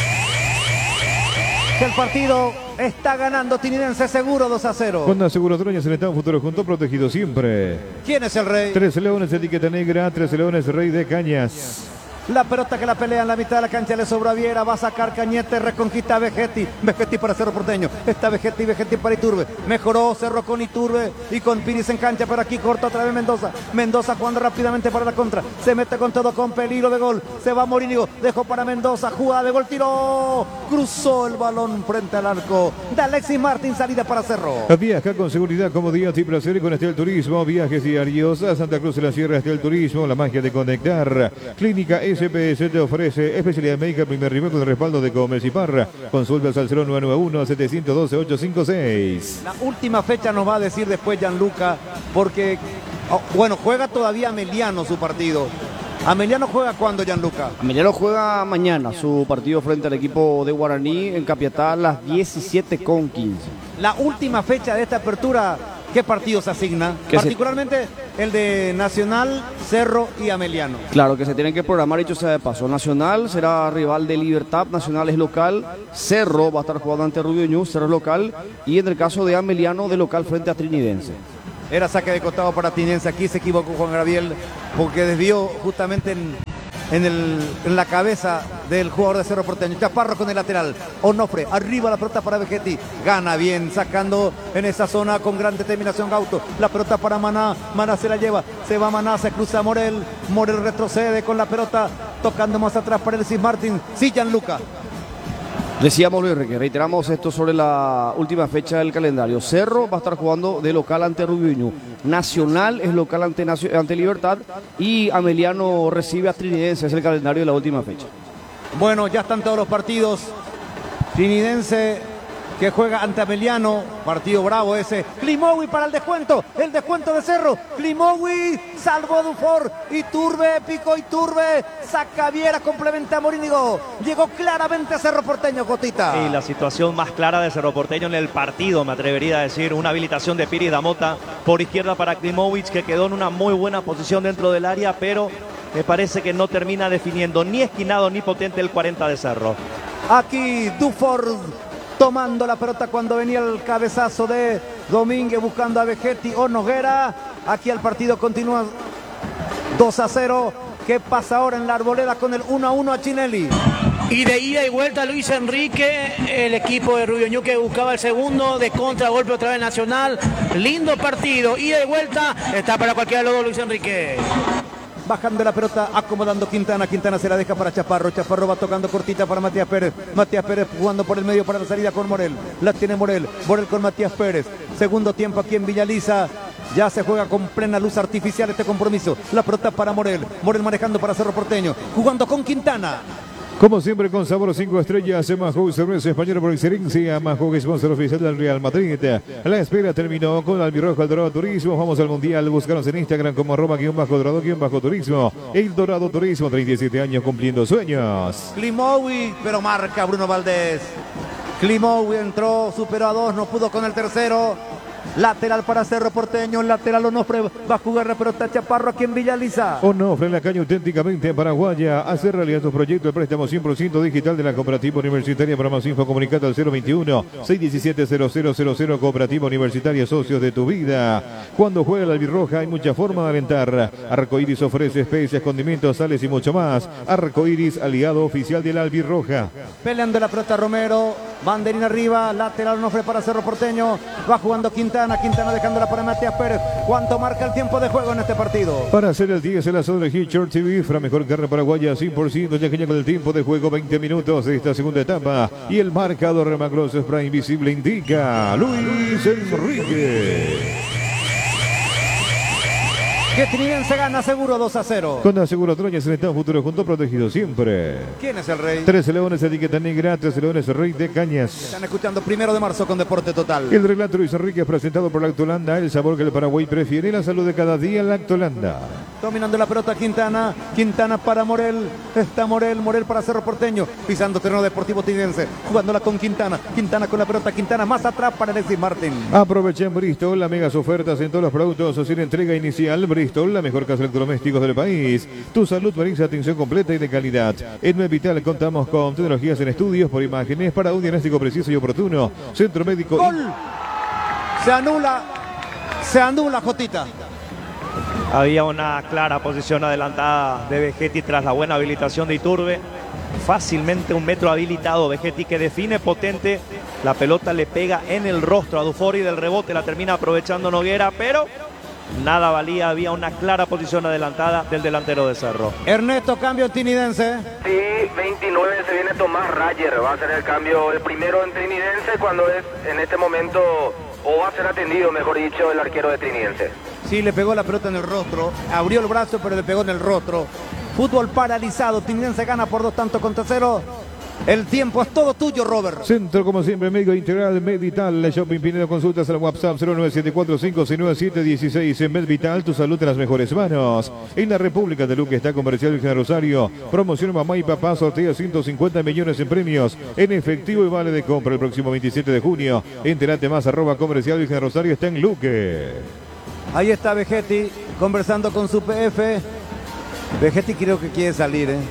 Speaker 2: El partido está ganando Tininense seguro dos a cero.
Speaker 4: Con la aseguradora ya se le está un futuro junto, protegido siempre.
Speaker 2: ¿Quién es el rey?
Speaker 4: Tres Leones, etiqueta negra, Tres Leones, Rey de Cañas.
Speaker 2: La pelota que la pelea en la mitad de la cancha le sobra a Viera. Va a sacar Cañete, reconquista a Vegetti. Vegetti para Cerro Porteño. Está Vegetti, Vegetti para Iturbe. Mejoró Cerro con Iturbe y con Piris en cancha, pero aquí corta otra vez Mendoza. Mendoza jugando rápidamente para la contra. Se mete con todo, con peligro de gol. Se va Morínigo. Dejó para Mendoza. Jugada de gol, tiró. Cruzó el balón frente al arco de Alexis Martín. Salida para Cerro.
Speaker 4: Viaja con seguridad, comodidad y placer con Estel Turismo. Viajes diarios a Santa Cruz de la Sierra. Estel Turismo, la magia de conectar. Clínica S P S te ofrece especialidad médica primer nivel con el respaldo de Gómez y Parra. Consultas al cero nueve nueve uno, siete uno dos, ocho cinco seis.
Speaker 2: La última fecha nos va a decir después Gianluca, porque, oh, bueno, juega todavía Ameliano su partido. ¿Ameliano juega cuándo, Gianluca?
Speaker 6: Ameliano juega mañana su partido frente al equipo de Guaraní en Capiatá a las diecisiete con quince.
Speaker 2: La última fecha de esta apertura, ¿qué partidos se asigna? Particularmente se... el de Nacional, Cerro y Ameliano.
Speaker 6: Claro que se tienen que programar, dicho sea de paso. Nacional será rival de Libertad, Nacional es local, Cerro va a estar jugando ante Rubio Ñu, Cerro es local, y en el caso de Ameliano, de local frente a Trinidense.
Speaker 2: Era saque de costado para Trinidense, aquí se equivocó Juan Gabriel, porque desvió justamente en, en, el, en la cabeza del jugador de Cerro Porteño. Chaparro con el lateral, Onofre, arriba la pelota para Vegetti, gana bien, sacando en esa zona con gran determinación Gauto. La pelota para Maná, Maná se la lleva, se va Maná, se cruza Morel, Morel retrocede con la pelota, tocando más atrás para Alexis Martín. Sí, Gianluca.
Speaker 6: Decíamos, Luis, que reiteramos esto sobre la última fecha del calendario. Cerro va a estar jugando de local ante Rubio Ñu. Nacional es local ante, ante Libertad y Ameliano recibe a Trinidense, es el calendario de la última fecha.
Speaker 2: Bueno, ya están todos los partidos. Trinidense que juega ante Ameliano, partido bravo ese. Klimowi para el descuento, el descuento de Cerro. Klimowi, salvó Dufour, Iturbe, picó Iturbe, saca Viera, complementa a Morínigo. Llegó claramente a Cerro Porteño, Gotita.
Speaker 1: Y la situación más clara de Cerro Porteño en el partido, me atrevería a decir, una habilitación de Piris Damota por izquierda para Klimovic, que quedó en una muy buena posición dentro del área, pero me parece que no termina definiendo ni esquinado ni potente el cuarenta de Cerro.
Speaker 2: Aquí Dufour tomando la pelota cuando venía el cabezazo de Domínguez, buscando a Vegetti o Noguera. Aquí el partido continúa dos a cero. ¿Qué pasa ahora en la Arboleda con el uno a uno a Chinelli?
Speaker 5: Y de ida y vuelta Luis Enrique, el equipo de Rubio Ñu que buscaba el segundo, de contragolpe otra vez Nacional. Lindo partido, ida y vuelta, está para cualquiera de los dos Luis Enrique.
Speaker 2: Bajando la pelota, acomodando Quintana. Quintana se la deja para Chaparro. Chaparro va tocando cortita para Matías Pérez. Matías Pérez jugando por el medio para la salida con Morel. La tiene Morel. Morel con Matías Pérez. Segundo tiempo aquí en Villaliza. Ya se juega con plena luz artificial este compromiso. La pelota para Morel. Morel manejando para Cerro Porteño. Jugando con Quintana.
Speaker 4: Como siempre, con sabor cinco estrellas, Mahou Cerveza Española por excelencia. Mahou, sponsor oficial del Real Madrid. La espera terminó con Albirrojo El Dorado Turismo. Vamos al Mundial. Búscanos en Instagram como arroba guión bajo dorado guión bajo turismo. El Dorado Turismo, treinta y siete años cumpliendo sueños.
Speaker 2: Klimowi, pero marca Bruno Valdés. Klimowi entró, superó a dos, no pudo con el tercero. Lateral para Cerro Porteño, lateral Onofre, va a jugar la pelota Chaparro aquí en Villaliza.
Speaker 4: Onofre en la caña auténticamente paraguaya. Hacer realidad tu proyecto de préstamo cien por ciento digital de la Cooperativa Universitaria. Para más info comunicate al cero veintiuno, seiscientos diecisiete, cero cero cero cero. Cooperativa Universitaria, socios de tu vida. Cuando juega la albirroja hay mucha forma de alentar. Arcoiris ofrece especias, condimentos, sales y mucho más. Arcoiris, aliado oficial de la albirroja.
Speaker 2: Peleando la pelota Romero, banderín arriba, lateral Onofre para Cerro Porteño, va jugando Quintana. Quintana dejándola para Matías Pérez. ¿Cuánto marca el tiempo de juego en este partido?
Speaker 4: Para hacer el diez, el asado de Hitchcock T V, la mejor carne paraguaya, cien por ciento, ya que con el tiempo de juego, veinte minutos de esta segunda etapa. Y el marcador Remagros Spray Invisible indica Luis Enrique.
Speaker 2: Que Trinidense gana seguro dos a cero.
Speaker 4: Con Aseguro Troña, se está futuro junto, protegido siempre.
Speaker 2: ¿Quién es el rey?
Speaker 4: Trece Leones, etiqueta negra, Trece Leones, Rey de Cañas.
Speaker 2: Están escuchando Primero de Marzo con Deporte Total.
Speaker 4: El relato Luis Enrique es presentado por Lactolanda, el sabor que el Paraguay prefiere, la salud de cada día, Lactolanda.
Speaker 2: Dominando la pelota Quintana, Quintana para Morel, está Morel, Morel para Cerro Porteño, pisando terreno deportivo Trinidense, jugándola con Quintana, Quintana con la pelota, Quintana más atrás para Alexis Martín.
Speaker 4: Aprovecha en Bristol las megas ofertas en todos los productos, o sin entrega inicial. Bristol, la mejor casa de electrodomésticos del país. Tu salud merece atención completa y de calidad. En Mevital contamos con tecnologías en estudios por imágenes para un diagnóstico preciso y oportuno. Centro médico.
Speaker 2: ¡Gol! Se anula, se anula, Jotita.
Speaker 1: Había una clara posición adelantada de Vegetti tras la buena habilitación de Iturbe. Fácilmente un metro habilitado. Vegetti que define potente. La pelota le pega en el rostro a Dufour y del rebote la termina aprovechando Noguera, pero nada valía. Había una clara posición adelantada del delantero de Cerro.
Speaker 2: Ernesto, cambio trinidense.
Speaker 3: Sí, veintinueve se viene Tomás Rayer. Va a ser el cambio, el primero en trinidense cuando es en este momento, o va a ser atendido, mejor dicho, el arquero de trinidense.
Speaker 2: Sí, le pegó la pelota en el rostro. Abrió el brazo, pero le pegó en el rostro. Fútbol paralizado. Trinidense gana por dos tantos contra cero. El tiempo es todo tuyo, Robert.
Speaker 4: Centro, como siempre, médico integral Medvital. Shopping Pinedo, consultas al WhatsApp cero nueve siete cuatro cinco seis nueve siete uno seis. En Medvital, tu salud en las mejores manos. En la República de Luque está Comercial Virgen Rosario. Promoción Mamá y Papá, sortea ciento cincuenta millones en premios en efectivo y vale de compra el próximo veintisiete de junio. Entérate más, arroba Comercial Virgen Rosario, está en Luque.
Speaker 2: Ahí está Vegetti conversando con su P F. Vegetti creo que quiere salir, ¿eh?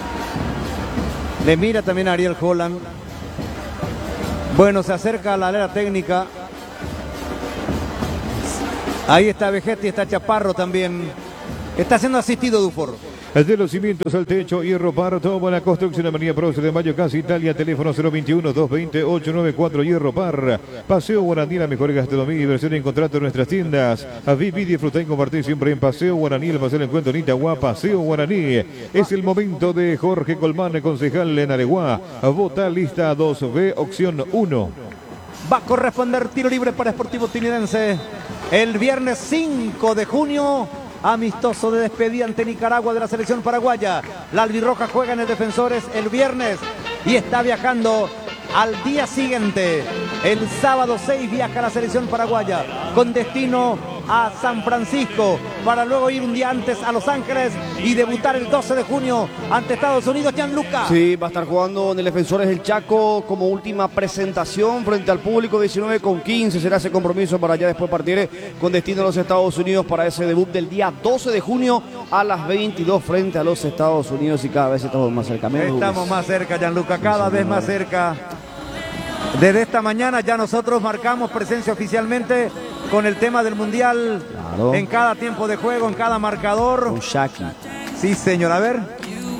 Speaker 2: Le mira también a Ariel Holland. Bueno, se acerca a la área técnica. Ahí está Vegetti, está Chaparro también. Está siendo asistido Dufour.
Speaker 4: De los cimientos al techo, Hierro Par, toda la construcción, Avenida Prócer de Mayo, Casa Italia, teléfono cero veintiuno, doscientos veinte, ochocientos noventa y cuatro, Hierro Par. Paseo Guaraní, la mejor gastronomía y diversión en contrato en nuestras tiendas. A Vivi, disfrutar y compartir siempre en Paseo Guaraní, el paseo del encuentro en Itagua, Paseo Guaraní. Es el momento de Jorge Colmán, concejal en Areguá. Vota lista dos B, opción uno.
Speaker 2: Va a corresponder tiro libre para Sportivo Trinidense. El viernes cinco de junio. Amistoso de despedida ante Nicaragua de la selección paraguaya. La albirroja juega en el Defensores el viernes y está viajando al día siguiente. El sábado seis viaja la selección paraguaya con destino a San Francisco para luego ir un día antes a Los Ángeles y debutar el doce de junio ante Estados Unidos. Gianluca.
Speaker 6: Sí, va a estar jugando en el Defensores el Chaco como última presentación frente al público. Diecinueve con quince será ese compromiso para ya después partir con destino a los Estados Unidos para ese debut del día doce de junio a las veintidós frente a los Estados Unidos, y cada vez estamos más cerca.
Speaker 2: Estamos más cerca, Gianluca, cada vez más cerca. Desde esta mañana ya nosotros marcamos presencia oficialmente con el tema del Mundial, claro, en cada tiempo de juego, en cada marcador.
Speaker 6: Con Shaki.
Speaker 2: Sí, señor, a ver.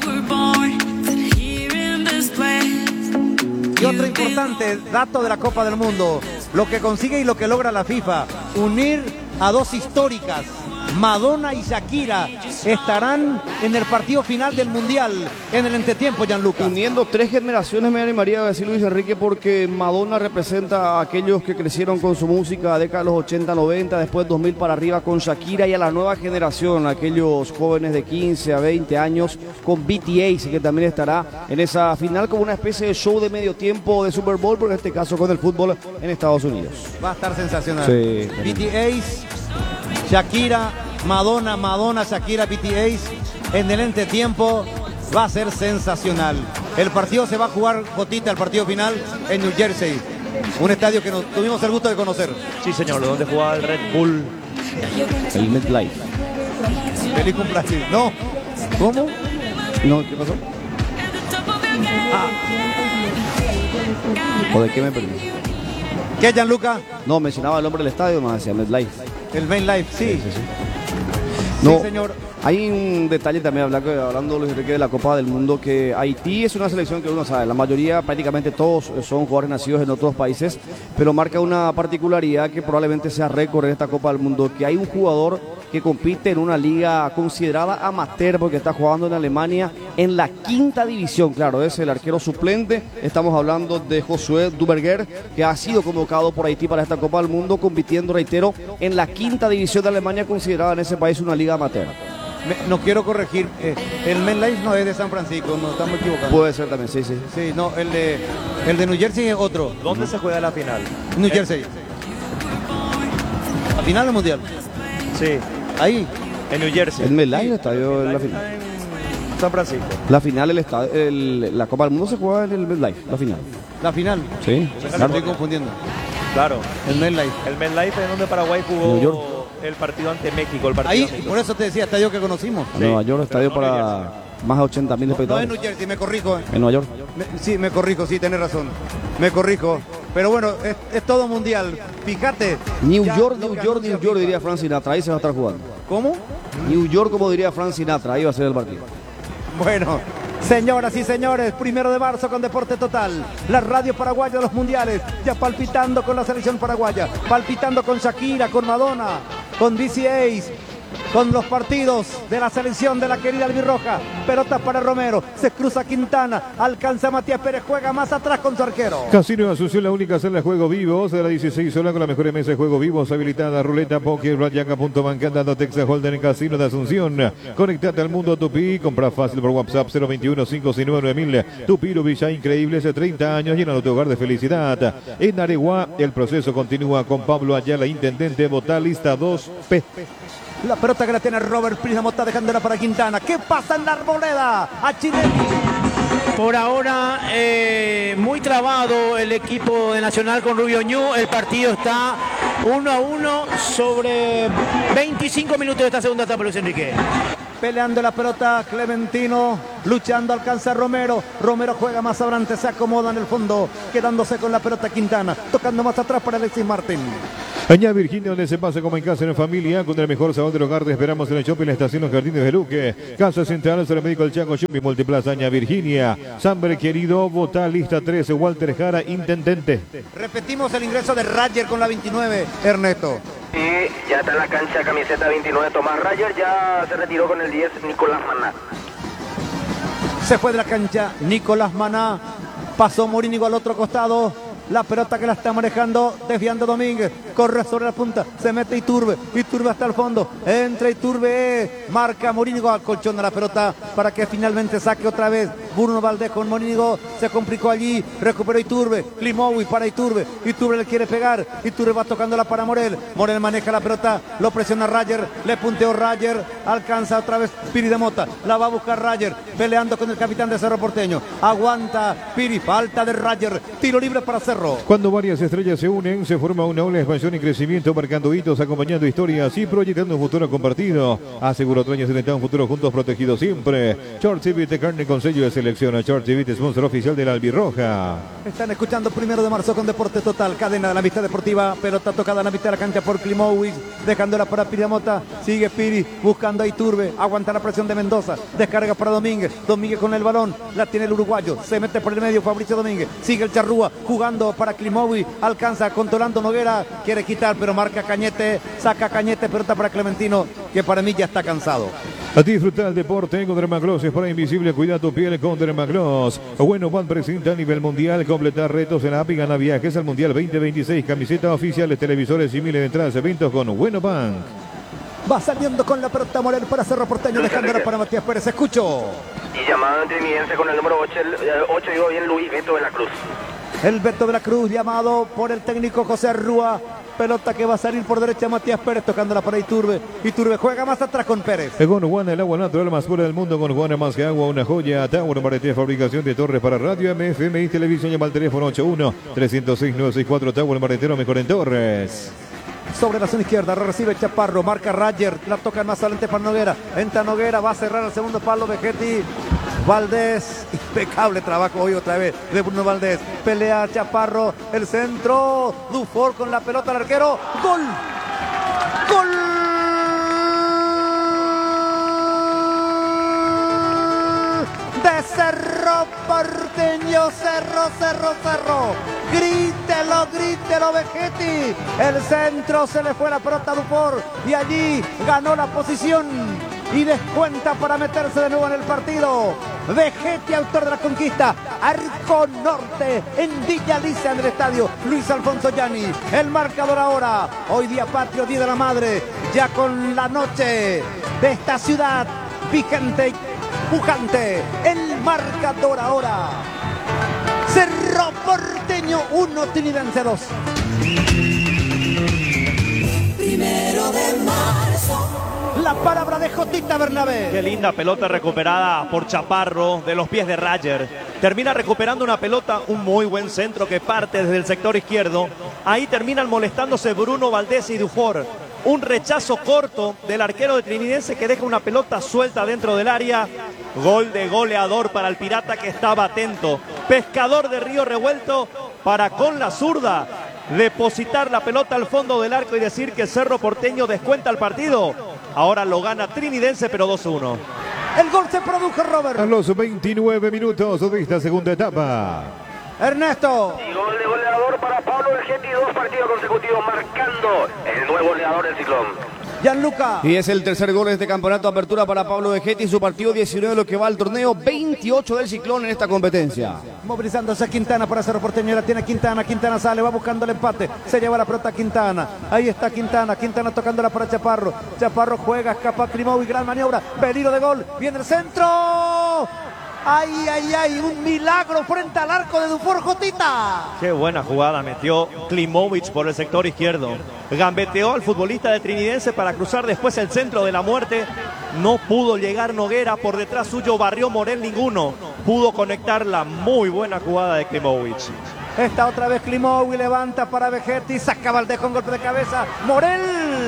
Speaker 2: Y otro importante dato de la Copa del Mundo, lo que consigue y lo que logra la FIFA, unir a dos históricas. Madonna y Shakira estarán en el partido final del Mundial en el entretiempo, Gianluca.
Speaker 6: Uniendo tres generaciones, me animaría a decir Luis Enrique, porque Madonna representa a aquellos que crecieron con su música a décadas de los ochenta, noventa, después dos mil para arriba con Shakira, y a la nueva generación, aquellos jóvenes de quince a veinte años con B T S, que también estará en esa final como una especie de show de medio tiempo de Super Bowl, pero en este caso con el fútbol en Estados Unidos.
Speaker 2: Va a estar sensacional.
Speaker 6: Sí.
Speaker 2: B T S, Shakira, Madonna, Madonna, Shakira, B T S en el entretiempo va a ser sensacional. El partido se va a jugar, Jotita, el partido final en New Jersey, un estadio que nos tuvimos el gusto de conocer.
Speaker 1: Sí, señor, donde jugaba el Red Bull.
Speaker 6: El MetLife.
Speaker 2: Feliz cumpleaños. No, ¿cómo?
Speaker 6: No, ¿qué pasó?
Speaker 2: Ah.
Speaker 6: ¿O de qué me perdí?
Speaker 2: ¿Qué, Gianluca?
Speaker 6: No, mencionaba el nombre del estadio, más decía MetLife.
Speaker 2: El Main Life, sí.
Speaker 6: Sí, sí, sí.
Speaker 2: No,
Speaker 6: sí, señor. Hay un detalle también hablando, hablando Luis Enrique, de la Copa del Mundo, que Haití es una selección que uno sabe, la mayoría, prácticamente todos son jugadores nacidos en otros países, pero marca una particularidad que probablemente sea récord en esta Copa del Mundo, que hay un jugador que compite en una liga considerada amateur porque está jugando en Alemania en la quinta división. Claro, es el arquero suplente. Estamos hablando de Josué Duberger, que ha sido convocado por Haití para esta Copa del Mundo, compitiendo, reitero, en la quinta división de Alemania, considerada en ese país una liga amateur.
Speaker 2: Me, no quiero corregir, eh, el MetLife no es de San Francisco, no estamos equivocados.
Speaker 6: Puede ser también, sí, sí.
Speaker 2: Sí, no, el de, el de New Jersey es otro.
Speaker 1: ¿Dónde ¿Mm? se juega la final?
Speaker 2: New Jersey. ¿La final del Mundial?
Speaker 1: Sí.
Speaker 2: Ahí.
Speaker 1: En New Jersey.
Speaker 6: El MetLife, el estadio en la final.
Speaker 1: En San Francisco.
Speaker 6: La final, el estadio, el, la Copa del Mundo se juega en el MetLife, la final.
Speaker 2: ¿La final?
Speaker 6: Sí.
Speaker 2: Claro, estoy confundiendo.
Speaker 1: Claro.
Speaker 2: El MetLife.
Speaker 1: El MetLife es donde Paraguay jugó el partido ante México. El partido
Speaker 2: ahí,
Speaker 1: ante
Speaker 2: por eso te decía, estadio que conocimos.
Speaker 6: Sí. Nueva York, estadio no para más de ochenta mil
Speaker 2: no,
Speaker 6: espectadores.
Speaker 2: No, en New Jersey, me corrijo.
Speaker 6: En Nueva York.
Speaker 2: Me, sí, me corrijo, sí, tenés razón. Me corrijo. Pero bueno, es, es todo mundial. Fíjate.
Speaker 6: New
Speaker 2: ya
Speaker 6: York,
Speaker 2: lo
Speaker 6: New
Speaker 2: que
Speaker 6: York,
Speaker 2: anuncia
Speaker 6: New York,
Speaker 2: FIFA.
Speaker 6: diría Frank Sinatra. Ahí se va a estar jugando.
Speaker 2: ¿Cómo?
Speaker 6: New York, como diría Frank Sinatra. Ahí va a ser el partido.
Speaker 2: Bueno, señoras y señores, primero de marzo con Deporte Total. La radio paraguaya de los mundiales, ya palpitando con la selección paraguaya, palpitando con Shakira, con Madonna, con D C A's, con los partidos de la selección de la querida albirroja. Pelota para Romero, se cruza Quintana, alcanza Matías Pérez, juega más atrás con su arquero.
Speaker 4: Casino Asunción, la única sala de juego vivos de la dieciséis horas con la mejor mesa de juego vivos habilitada, ruleta, poker, blackjack, punto banca, dando Texas Holden en Casino de Asunción. Conectate al mundo Tupi, compra fácil por WhatsApp cero veintiuno, cinco seis nueve, nueve mil. Tupi, Villa Increíble, hace treinta años, llenando tu hogar de felicidad. En Areguá, el proceso continúa con Pablo Ayala, intendente, vota lista dos P.
Speaker 2: La pelota que la tiene Robert Pires Mota, dejándola para Quintana. ¿Qué pasa en la arboleda? A Chile.
Speaker 5: Por ahora, eh, muy trabado el equipo de Nacional con Rubio Ñu. El partido está uno a uno sobre veinticinco minutos de esta segunda etapa, Luis Enrique.
Speaker 2: Peleando la pelota Clementino, luchando, alcanza Romero. Romero juega más adelante, se acomoda en el fondo, quedándose con la pelota Quintana, tocando más atrás para Alexis Martín.
Speaker 4: Añá Virginia, donde se pasa como en casa, en familia, con el mejor sabor del hogar. Te esperamos en el shopping, la estación Los Jardines de Luque. Casa Central, sobre médico El Chaco, Shopping Multiplaza, Añá Virginia. Samber querido, vota lista trece, Walter Jara, intendente.
Speaker 2: Repetimos el ingreso de Rayer con la veintinueve, Ernesto.
Speaker 3: Y ya está en la cancha camiseta veintinueve Tomás Rayer, ya se retiró con el diez Nicolás Maná.
Speaker 2: Se fue de la cancha Nicolás Maná, pasó Morínigo al otro costado. La pelota que la está manejando, desviando Domínguez, corre sobre la punta, se mete Iturbe, Iturbe hasta el fondo, entra Iturbe, marca Morínigo, acolchona la pelota para que finalmente saque otra vez Bruno Valdés con Morínigo, se complicó allí, recuperó Iturbe, Klimoui para Iturbe, Iturbe le quiere pegar, Iturbe va tocándola para Morel, Morel maneja la pelota, lo presiona Rayer, le punteó Rayer, alcanza otra vez Piri de Mota, la va a buscar Rayer, peleando con el capitán de Cerro Porteño, aguanta Piri, falta de Rayer, tiro libre para Cerro.
Speaker 4: Cuando varias estrellas se unen, se forma una ola de expansión y crecimiento, marcando hitos, acompañando historias y proyectando un futuro compartido. Aseguro dueños de un futuro juntos protegidos siempre. Short Civit de carne con sello de selección. Short Civit, sponsor oficial de la albirroja.
Speaker 2: Están escuchando primero de marzo con Deporte Total, cadena de la vista deportiva, pelota tocada en la mitad de la cancha por Klimovic, dejándola para Piramota, sigue Piri, buscando a Iturbe, aguanta la presión de Mendoza, descarga para Domínguez, Domínguez con el balón, la tiene el uruguayo, se mete por el medio Fabricio Domínguez, sigue el Charrúa, jugando para Klimovic, alcanza controlando Noguera, quiere quitar pero marca Cañete, saca Cañete, pelota para Clementino, que para mí ya está cansado.
Speaker 4: A disfrutar el deporte con Dermagloss, es para invisible, cuida tu piel con Dermagloss. Bueno, Juan presenta a nivel mundial, completar retos en la app y gana viajes al Mundial veinte veintiséis, camisetas oficiales, televisores y miles de entradas, eventos con Bueno Bank.
Speaker 2: Va saliendo con la pelota Morel para Cerro Porteño, dejándola para Matías Pérez, escucho.
Speaker 3: Y llamado trinidense con el número ocho, digo bien, Luis Beto de la Cruz.
Speaker 2: El Beto de la Cruz, llamado por el técnico José Rúa. Pelota que va a salir por derecha Matías Pérez, tocándola para Iturbe. Iturbe juega más atrás con Pérez.
Speaker 4: Con Juana, el agua natural más pura del mundo. Con Juana, más que agua, una joya. Tower Mareté, fabricación de torres para radio, M F M y televisión. Llama al teléfono ocho uno, tres cero seis, nueve seis cuatro. Tower Maretero, mejor en torres.
Speaker 2: Sobre la zona izquierda, recibe Chaparro, marca Rayer, la toca más adelante para Noguera. Entra Noguera, va a cerrar el segundo palo Vegetti. Valdés, impecable trabajo hoy otra vez de Bruno Valdés. Pelea Chaparro, el centro, Dufour con la pelota al arquero. ¡Gol! ¡Gol! De Cerro Porteño, Cerro, Cerro, Cerro. Grítelo, grítelo Vegetti. El centro, se le fue la pelota a Dufour y allí ganó la posición y descuenta para meterse de nuevo en el partido. Vegetti, autor de la conquista. Arco Norte en Villa Alicia, en el estadio Luis Alfonso Gianni. El marcador ahora, hoy día patrio, día de la madre, ya con la noche de esta ciudad vigente, pujante. El marcador ahora, Cerro Porteño uno, Trinidense dos.
Speaker 7: Primero de marzo.
Speaker 2: La palabra de Jotita Bernabé.
Speaker 1: Qué linda pelota recuperada por Chaparro de los pies de Rayer. Termina recuperando una pelota, un muy buen centro que parte desde el sector izquierdo. Ahí terminan molestándose Bruno Valdés y Dufour. Un rechazo corto del arquero de Trinidense que deja una pelota suelta dentro del área. Gol de goleador para el Pirata que estaba atento. Pescador de Río Revuelto para con la zurda depositar la pelota al fondo del arco y decir que Cerro Porteño descuenta el partido. Ahora lo gana Trinidense, pero dos uno.
Speaker 2: El gol se produjo, Robert.
Speaker 4: A los veintinueve minutos de esta segunda etapa.
Speaker 2: Ernesto.
Speaker 3: Y gol de goleador para Pablo Vegetti, dos partidos consecutivos marcando el nuevo goleador del Ciclón.
Speaker 2: Gianluca.
Speaker 6: Y es el tercer gol de este campeonato, apertura para Pablo Vegetti, su partido diecinueve de lo que va al torneo, veintiocho del Ciclón en esta competencia.
Speaker 2: Movilizándose Quintana para Cerro Porteño, la tiene Quintana, Quintana sale, va buscando el empate, se lleva la pelota Quintana, ahí está Quintana, Quintana tocándola para Chaparro, Chaparro juega, escapa Klimovic y gran maniobra, peligro de gol, viene el centro. Ay, ay, ay, un milagro frente al arco de Dufour Jotita.
Speaker 1: Qué buena jugada metió Klimovic por el sector izquierdo. Gambeteó al futbolista de Trinidense para cruzar después el centro de la muerte. No pudo llegar Noguera, por detrás suyo barrió Morel ninguno. Pudo conectar la muy buena jugada de Klimovic.
Speaker 2: Está otra vez Klimovic, levanta para Vegetti, saca Valdés con golpe de cabeza. Morel.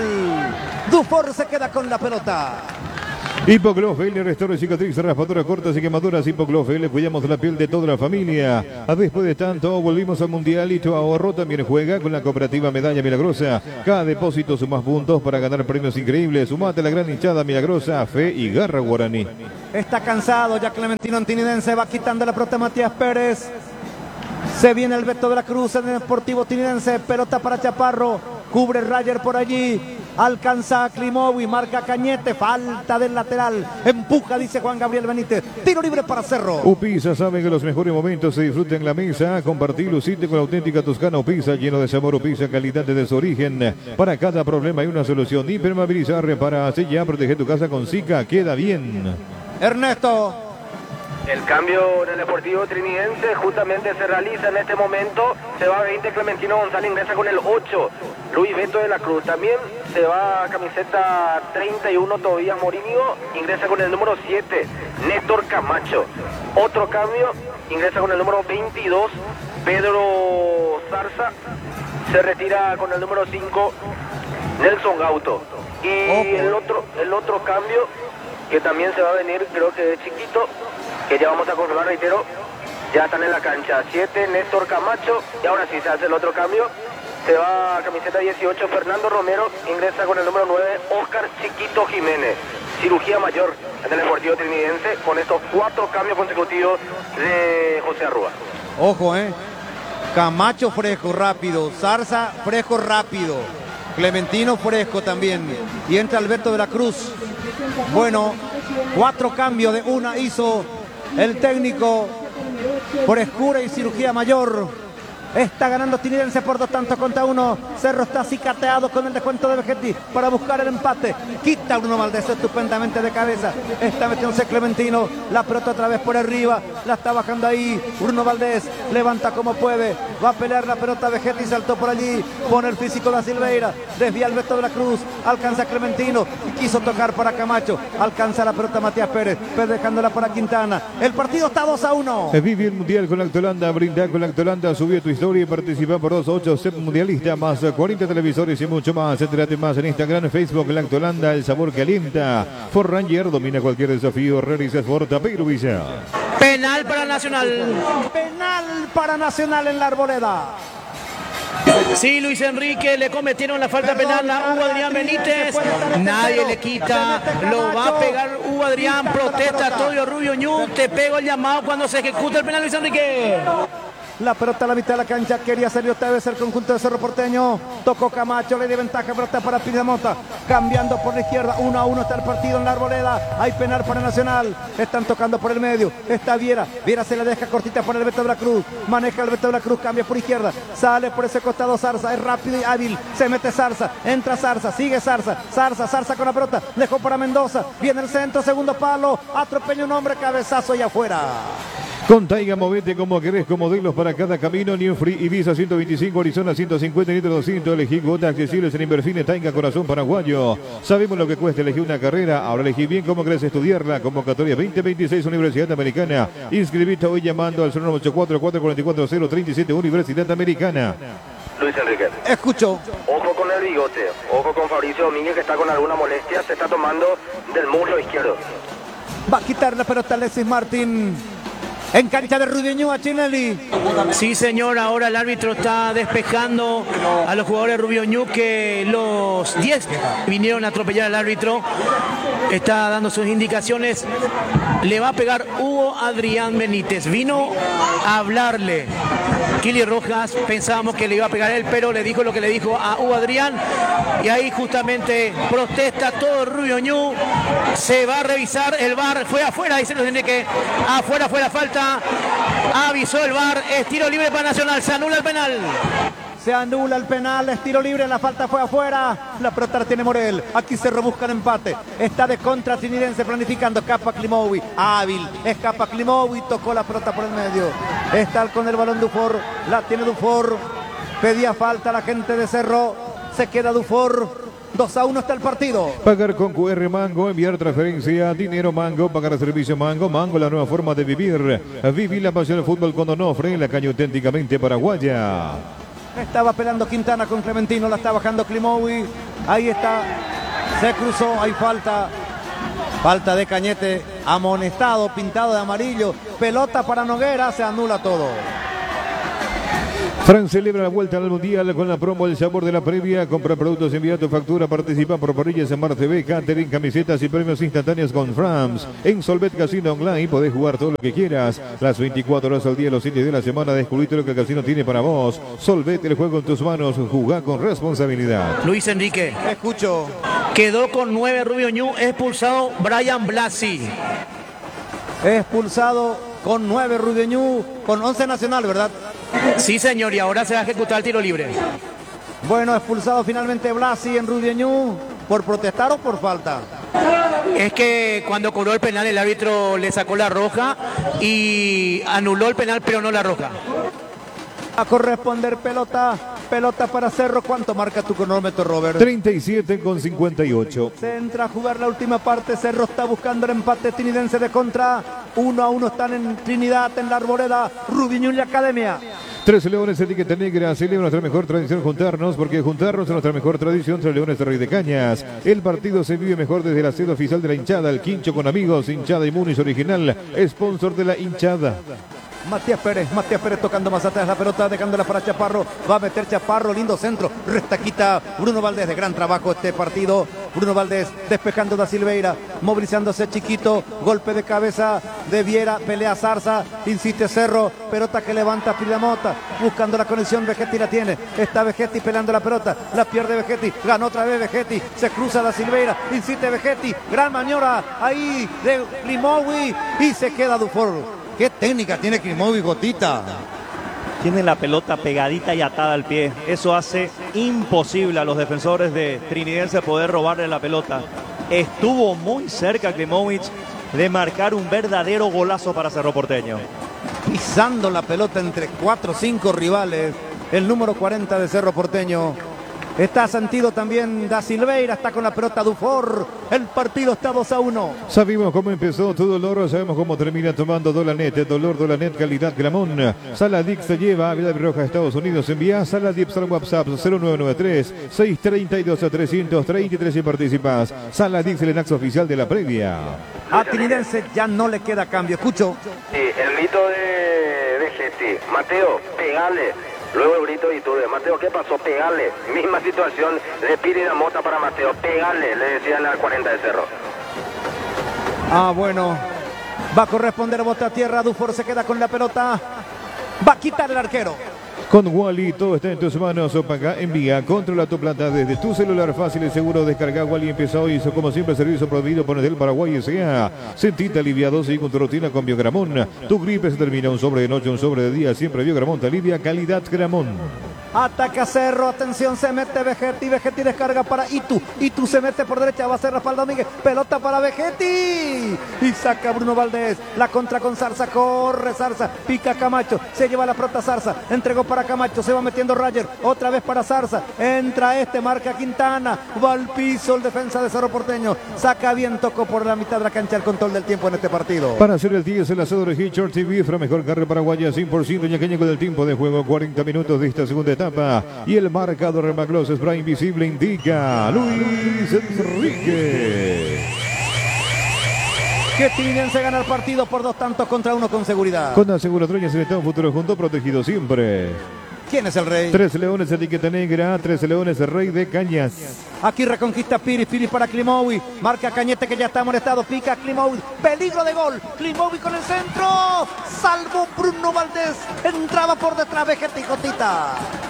Speaker 2: Dufour se queda con la pelota.
Speaker 4: Hipoglof L, restaura cicatriz, raspaduras cortas y quemaduras. Hipoglof L, cuidamos la piel de toda la familia. Después de tanto, volvimos al Mundial y tu ahorro también juega con la cooperativa Medalla Milagrosa. Cada depósito suma puntos para ganar premios increíbles. Sumate a la gran hinchada milagrosa, fe y garra guaraní.
Speaker 2: Está cansado ya Clementino Antinidense, va quitando la pelota Matías Pérez. Se viene el Beto de la Cruz en el Deportivo Trinidense, pelota para Chaparro, cubre Rayer por allí. Alcanza a Klimovic, marca Cañete, falta del lateral, empuja, dice Juan Gabriel Benítez, tiro libre para Cerro.
Speaker 4: Upisa sabe que los mejores momentos se disfrutan en la mesa. Compartir, lucirte con la auténtica Toscana Upisa, lleno de sabor. Upisa, calidad desde su origen. Para cada problema hay una solución. Impermeabilizar, repara, sella, protege tu casa con Zika, queda bien.
Speaker 2: Ernesto.
Speaker 3: El cambio en el Deportivo Trinidense justamente se realiza en este momento. Se va veinte Clementino González, ingresa con el ocho Luis Beto de la Cruz. También se va camiseta treinta y uno Tobías Morínigo, ingresa con el número siete Néstor Camacho. Otro cambio, ingresa con el número veintidós Pedro Zarza. Se retira con el número cinco Nelson Gauto. Y el otro, el otro cambio que también se va a venir, creo que es chiquito, que ya vamos a confirmar, reitero, ya están en la cancha. siete Néstor Camacho, y ahora sí se hace el otro cambio. Se va a camiseta dieciocho Fernando Romero, ingresa con el número nueve Oscar Chiquito Jiménez. Cirugía mayor en el Deportivo Trinidense con estos cuatro cambios consecutivos de José Arrúa.
Speaker 2: Ojo, eh. Camacho fresco, rápido. Zarza fresco, rápido. Clementino fresco también. Y entra Alberto de la Cruz. Bueno, cuatro cambios de una hizo el técnico por escura y cirugía mayor. Está ganando Trinidense por dos tantos contra uno. Cerro está cicateado con el descuento de Vegetti para buscar el empate. Quita Bruno Valdés estupendamente de cabeza. Está metiéndose Clementino. La pelota otra vez por arriba. La está bajando ahí. Bruno Valdés levanta como puede. Va a pelear la pelota. Vegetti saltó por allí. Pone el físico de Silveira. Desvía el Beto de la Cruz. Alcanza a Clementino. Quiso tocar para Camacho. Alcanza la pelota Matías Pérez. Pérez dejándola para Quintana. El partido está dos a uno.
Speaker 4: Vive el Mundial con Lactolanda. Brinda con Lactolanda. Subió tu historia y participa por dos ocho set mundialista, más cuarenta televisores y mucho más. Entérate más en Instagram, Facebook, Lactolanda, el sabor que alienta. Ford Ranger domina cualquier desafío. Realiza Ford Tapeiro Villa.
Speaker 5: Penal para Nacional.
Speaker 2: Penal para Nacional en la Arboleda.
Speaker 5: Sí, Luis Enrique, le cometieron la falta penal a Hugo Adrián Benítez. Nadie le quita, lo va a pegar Hugo Adrián, protesta Todio Rubio Ñu. Te pego el llamado cuando se ejecuta el penal, Luis Enrique.
Speaker 2: La pelota a la mitad de la cancha, quería salir otra vez el conjunto de Cerro Porteño. Tocó Camacho, le dio ventaja, pelota para Pidamota. Cambiando por la izquierda, uno a uno está el partido en la Arboleda. Hay penal para Nacional. Están tocando por el medio. Está Viera. Viera se la deja cortita por el Beto de la Cruz. Maneja el Beto de la Cruz, cambia por izquierda. Sale por ese costado Zarza, es rápido y hábil. Se mete Zarza, entra Zarza, sigue Zarza. Zarza, Zarza con la pelota. Dejó para Mendoza. Viene el centro, segundo palo. Atropella un hombre, cabezazo y afuera.
Speaker 4: Con Taiga, movete como querés, con modelos para cada camino. New Free Ibiza ciento veinticinco, Arizona ciento cincuenta, Nitro doscientos. Elegí cuotas accesibles en Inverfine, Taiga, corazón paraguayo. Sabemos lo que cuesta elegir una carrera. Ahora elegí bien cómo querés estudiarla. Convocatoria veinte veintiséis, Universidad Americana. Inscribite hoy llamando al cero nueve ocho cuatro, cuatro cuatro cuatro, cero tres siete, Universidad Americana.
Speaker 3: Luis Enrique.
Speaker 2: Escucho.
Speaker 3: Ojo con el bigote. Ojo con Fabricio Domínguez, que está con alguna molestia. Se está tomando del muslo izquierdo.
Speaker 2: Va a quitar la pelota Alexis Martín. En cancha de Rubio a Chinelli.
Speaker 5: Sí, señor, ahora el árbitro está despejando a los jugadores de Rubio Ñu, que los diez vinieron a atropellar al árbitro. Está dando sus indicaciones. Le va a pegar Hugo Adrián Benítez. Vino a hablarle Kili Rojas. Pensábamos que le iba a pegar él, pero le dijo lo que le dijo a Hugo Adrián. Y ahí justamente protesta todo Rubio Ñu. Se va a revisar el V A R. Fue afuera, dice Luis Enrique. Afuera fue la falta. Avisó el V A R. Es tiro libre para Nacional. Se anula el penal.
Speaker 2: Se anula el penal, es tiro libre, la falta fue afuera. La pelota la tiene Morel. Aquí se rebusca el empate. Está de contra Trinidense planificando. Escapa Klimovic. Hábil. Escapa Klimovic. Tocó la pelota por el medio. Está con el balón Dufour. La tiene Dufour. Pedía falta la gente de Cerro. Se queda Dufour. dos a uno está el partido.
Speaker 4: Pagar con Q R Mango, enviar transferencia, dinero Mango, pagar servicio Mango, Mango, la nueva forma de vivir. Viví la pasión del fútbol con Onofre, la caña auténticamente paraguaya.
Speaker 2: Estaba peleando Quintana con Clementino, la está bajando Klimovic. Ahí está, se cruzó, hay falta. Falta de Cañete, amonestado, pintado de amarillo. Pelota para Noguera, se anula todo.
Speaker 4: Fran celebra la vuelta al Mundial con la promo El Sabor de la Previa. Compra productos, envía tu factura, participa por parrillas en Mar T V, catering, camisetas y premios instantáneos con Frams. En Solvet Casino Online podés jugar todo lo que quieras. Las veinticuatro horas al día, los siete días de la semana. Descubrite lo que el casino tiene para vos. Solvet, el juego en tus manos. Jugá con responsabilidad.
Speaker 5: Luis Enrique.
Speaker 2: Escucho.
Speaker 5: Quedó con nueve Rubio Ñu. Expulsado Brian Blasi.
Speaker 2: Expulsado con nueve Rubio Ñu, con once Nacional, ¿verdad?
Speaker 5: Sí, señor, y ahora se va a ejecutar el tiro libre.
Speaker 2: Bueno, expulsado finalmente Blasi en Rubio Ñu. ¿Por protestar o por falta?
Speaker 5: Es que cuando cobró el penal el árbitro le sacó la roja y anuló el penal, pero no la roja.
Speaker 2: A corresponder pelota, pelota para Cerro. ¿Cuánto marca tu cronómetro, Robert?
Speaker 4: treinta y siete con cincuenta y ocho.
Speaker 2: Se entra a jugar la última parte. Cerro está buscando el empate trinidense de contra. Uno a uno están en Trinidad, en la Arboleda. Rubio Ñu y la Academia.
Speaker 4: Tres Leones, etiqueta negra, celebra nuestra mejor tradición juntarnos, porque juntarnos es nuestra mejor tradición. Tres Leones de Rey de Cañas. El partido se vive mejor desde la sede oficial de la hinchada, el Quincho con amigos, hinchada Inmunis original, sponsor de la hinchada.
Speaker 2: Matías Pérez, Matías Pérez tocando más atrás la pelota, dejándola para Chaparro. Va a meter Chaparro, lindo centro. Restaquita Bruno Valdés, de gran trabajo este partido. Bruno Valdés despejando da Silveira, movilizándose Chiquito. Golpe de cabeza de Viera, pelea Zarza, insiste Cerro. Pelota que levanta Pilamota, buscando la conexión. Vegetti la tiene. Está Vegetti peleando la pelota, la pierde Vegetti. Ganó otra vez Vegetti, se cruza da Silveira, insiste Vegetti. Gran maniobra ahí de Klimovic y se queda Dufour. ¿Qué técnica tiene Klimovic, Gotita?
Speaker 1: Tiene la pelota pegadita y atada al pie. Eso hace imposible a los defensores de Trinidense poder robarle la pelota. Estuvo muy cerca Klimovic de marcar un verdadero golazo para Cerro Porteño.
Speaker 2: Pisando la pelota entre cuatro o cinco rivales. El número cuarenta de Cerro Porteño. Está sentido también da Silveira, está con la pelota Dufour. El partido está dos a uno.
Speaker 4: Sabemos cómo empezó tu dolor, sabemos cómo termina tomando Dolanet. Dolor Dolanet, calidad Gramón. Saladix te lleva a Villa Roja, Estados Unidos. Envía Saladix al WhatsApp cero nueve nueve tres, seis tres dos, tres tres tres y participas. Saladix, el enaxo oficial de la previa.
Speaker 2: A Trinidense ya no le queda cambio. Escucho.
Speaker 3: Sí, el grito de Vegetti. Mateo, pegale. Luego el grito y tú de Mateo, ¿qué pasó? Pegale. Misma situación, le pide la mota para Mateo. Pegale, le decían al cuarenta de Cerro.
Speaker 2: Ah, bueno. Va a corresponder a bota a tierra. Dufour se queda con la pelota. Va a quitar el arquero.
Speaker 4: Con Wally, todo está en tus manos. Paga, envía, controla tu plata desde tu celular fácil y seguro. Descarga Wally, empieza hoy. Como siempre, servicio proveído por el Paraguay S A. Sentite aliviado, sigue con tu rutina con Biogramón. Tu gripe se termina, un sobre de noche, un sobre de día. Siempre Biogramón te alivia, calidad Gramón.
Speaker 2: Ataca Cerro, atención, se mete Vegetti, Vegetti descarga para Itu, Itu se mete por derecha, va a ser Rafael Domínguez, pelota para Vegetti, y saca Bruno Valdés, la contra con Zarza, corre Zarza, pica Camacho, se lleva la pelota Zarza, entregó para Camacho, se va metiendo Roger, otra vez para Zarza, entra este, marca Quintana, va al piso el defensa de Cerro Porteño, saca bien, tocó por la mitad de la cancha el control del tiempo en este partido.
Speaker 4: Para hacer el diez, el asado de Hitchard T V, la mejor carne paraguaya, cien por ciento ñaqueña con el tiempo de juego, cuarenta minutos de esta segunda etapa, y el marcador de Maglos Spray invisible indica Luis Enrique.
Speaker 2: que Trinidad gana el partido por dos tantos contra uno con seguridad.
Speaker 4: Con aseguradora y selección futuro junto protegido siempre.
Speaker 2: ¿Quién es el rey?
Speaker 4: Tres Leones, etiqueta negra. Tres Leones, el rey de Cañas.
Speaker 2: Aquí reconquista Piris, Piris para Klimovic. Marca Cañete que ya está molestado. Pica Klimovic. Peligro de gol. Klimovic con el centro. Salvo Bruno Valdés. Entraba por detrás Vegeta y Jotita.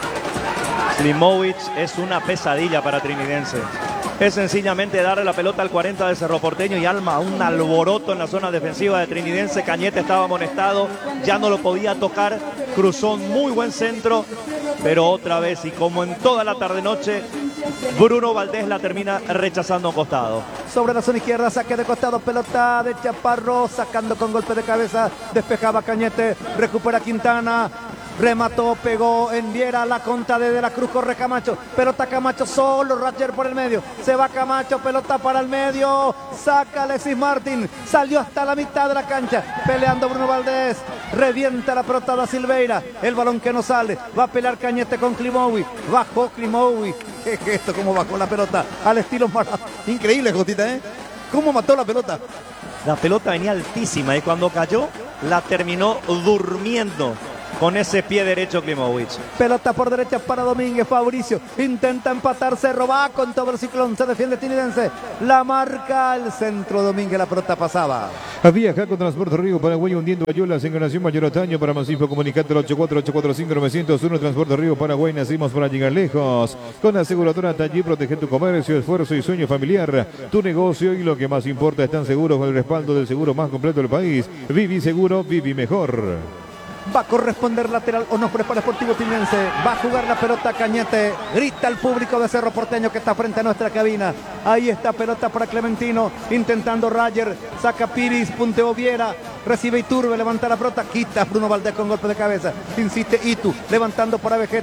Speaker 1: Klimovic es una pesadilla para Trinidense. Es sencillamente darle la pelota al cuarenta de Cerro Porteño y alma un alboroto en la zona defensiva de Trinidense. Cañete estaba amonestado, ya no lo podía tocar, cruzó un muy buen centro, pero otra vez y como en toda la tarde-noche, Bruno Valdés la termina rechazando a un costado.
Speaker 2: Sobre la zona izquierda, saque de costado, pelota de Chaparro, sacando con golpe de cabeza, despejaba Cañete, recupera Quintana. Remató, pegó en Viera, la conta de De la Cruz, corre Camacho, pelota Camacho solo, Roger por el medio, se va Camacho, pelota para el medio, saca Alexis Martín, salió hasta la mitad de la cancha, peleando Bruno Valdés, revienta la pelota da Silveira, el balón que no sale, va a pelear Cañete con Klimovic, bajó Klimovic, qué gesto, cómo bajó la pelota, al estilo Maradona, increíble Jotita, ¿eh? Cómo mató la pelota.
Speaker 1: La pelota venía altísima y cuando cayó, la terminó durmiendo. Con ese pie derecho Klimovic.
Speaker 2: Pelota por derecha para Domínguez. Fabricio intenta empatar. Cerro va con todo el ciclón. Se defiende Tinidense. La marca el centro Domínguez. La pelota pasaba.
Speaker 4: Había acá con Transporte Río Paraguay hundiendo Ayolas. Encarnación Mayor Otaño. Para más info comunicate al ocho cuatro ocho cuatro cinco nueve cero uno. Transporte Río Paraguay. Nacimos para llegar lejos. Con la aseguradora Tallí. Protege tu comercio, esfuerzo y sueño familiar. Tu negocio y lo que más importa. Están seguros con el respaldo del seguro más completo del país. Vivi Seguro. Vivi Mejor.
Speaker 2: Va a corresponder lateral o no prepara Sportivo Tinidense. Va a jugar la pelota Cañete. Grita el público de Cerro Porteño que está frente a nuestra cabina. Ahí está pelota para Clementino. Intentando Roger. Saca Piris. Punteo Viera. Recibe Iturbe. Levanta la pelota. Quita Bruno Valdés con golpe de cabeza. Insiste Itu. Levantando para Vegeta.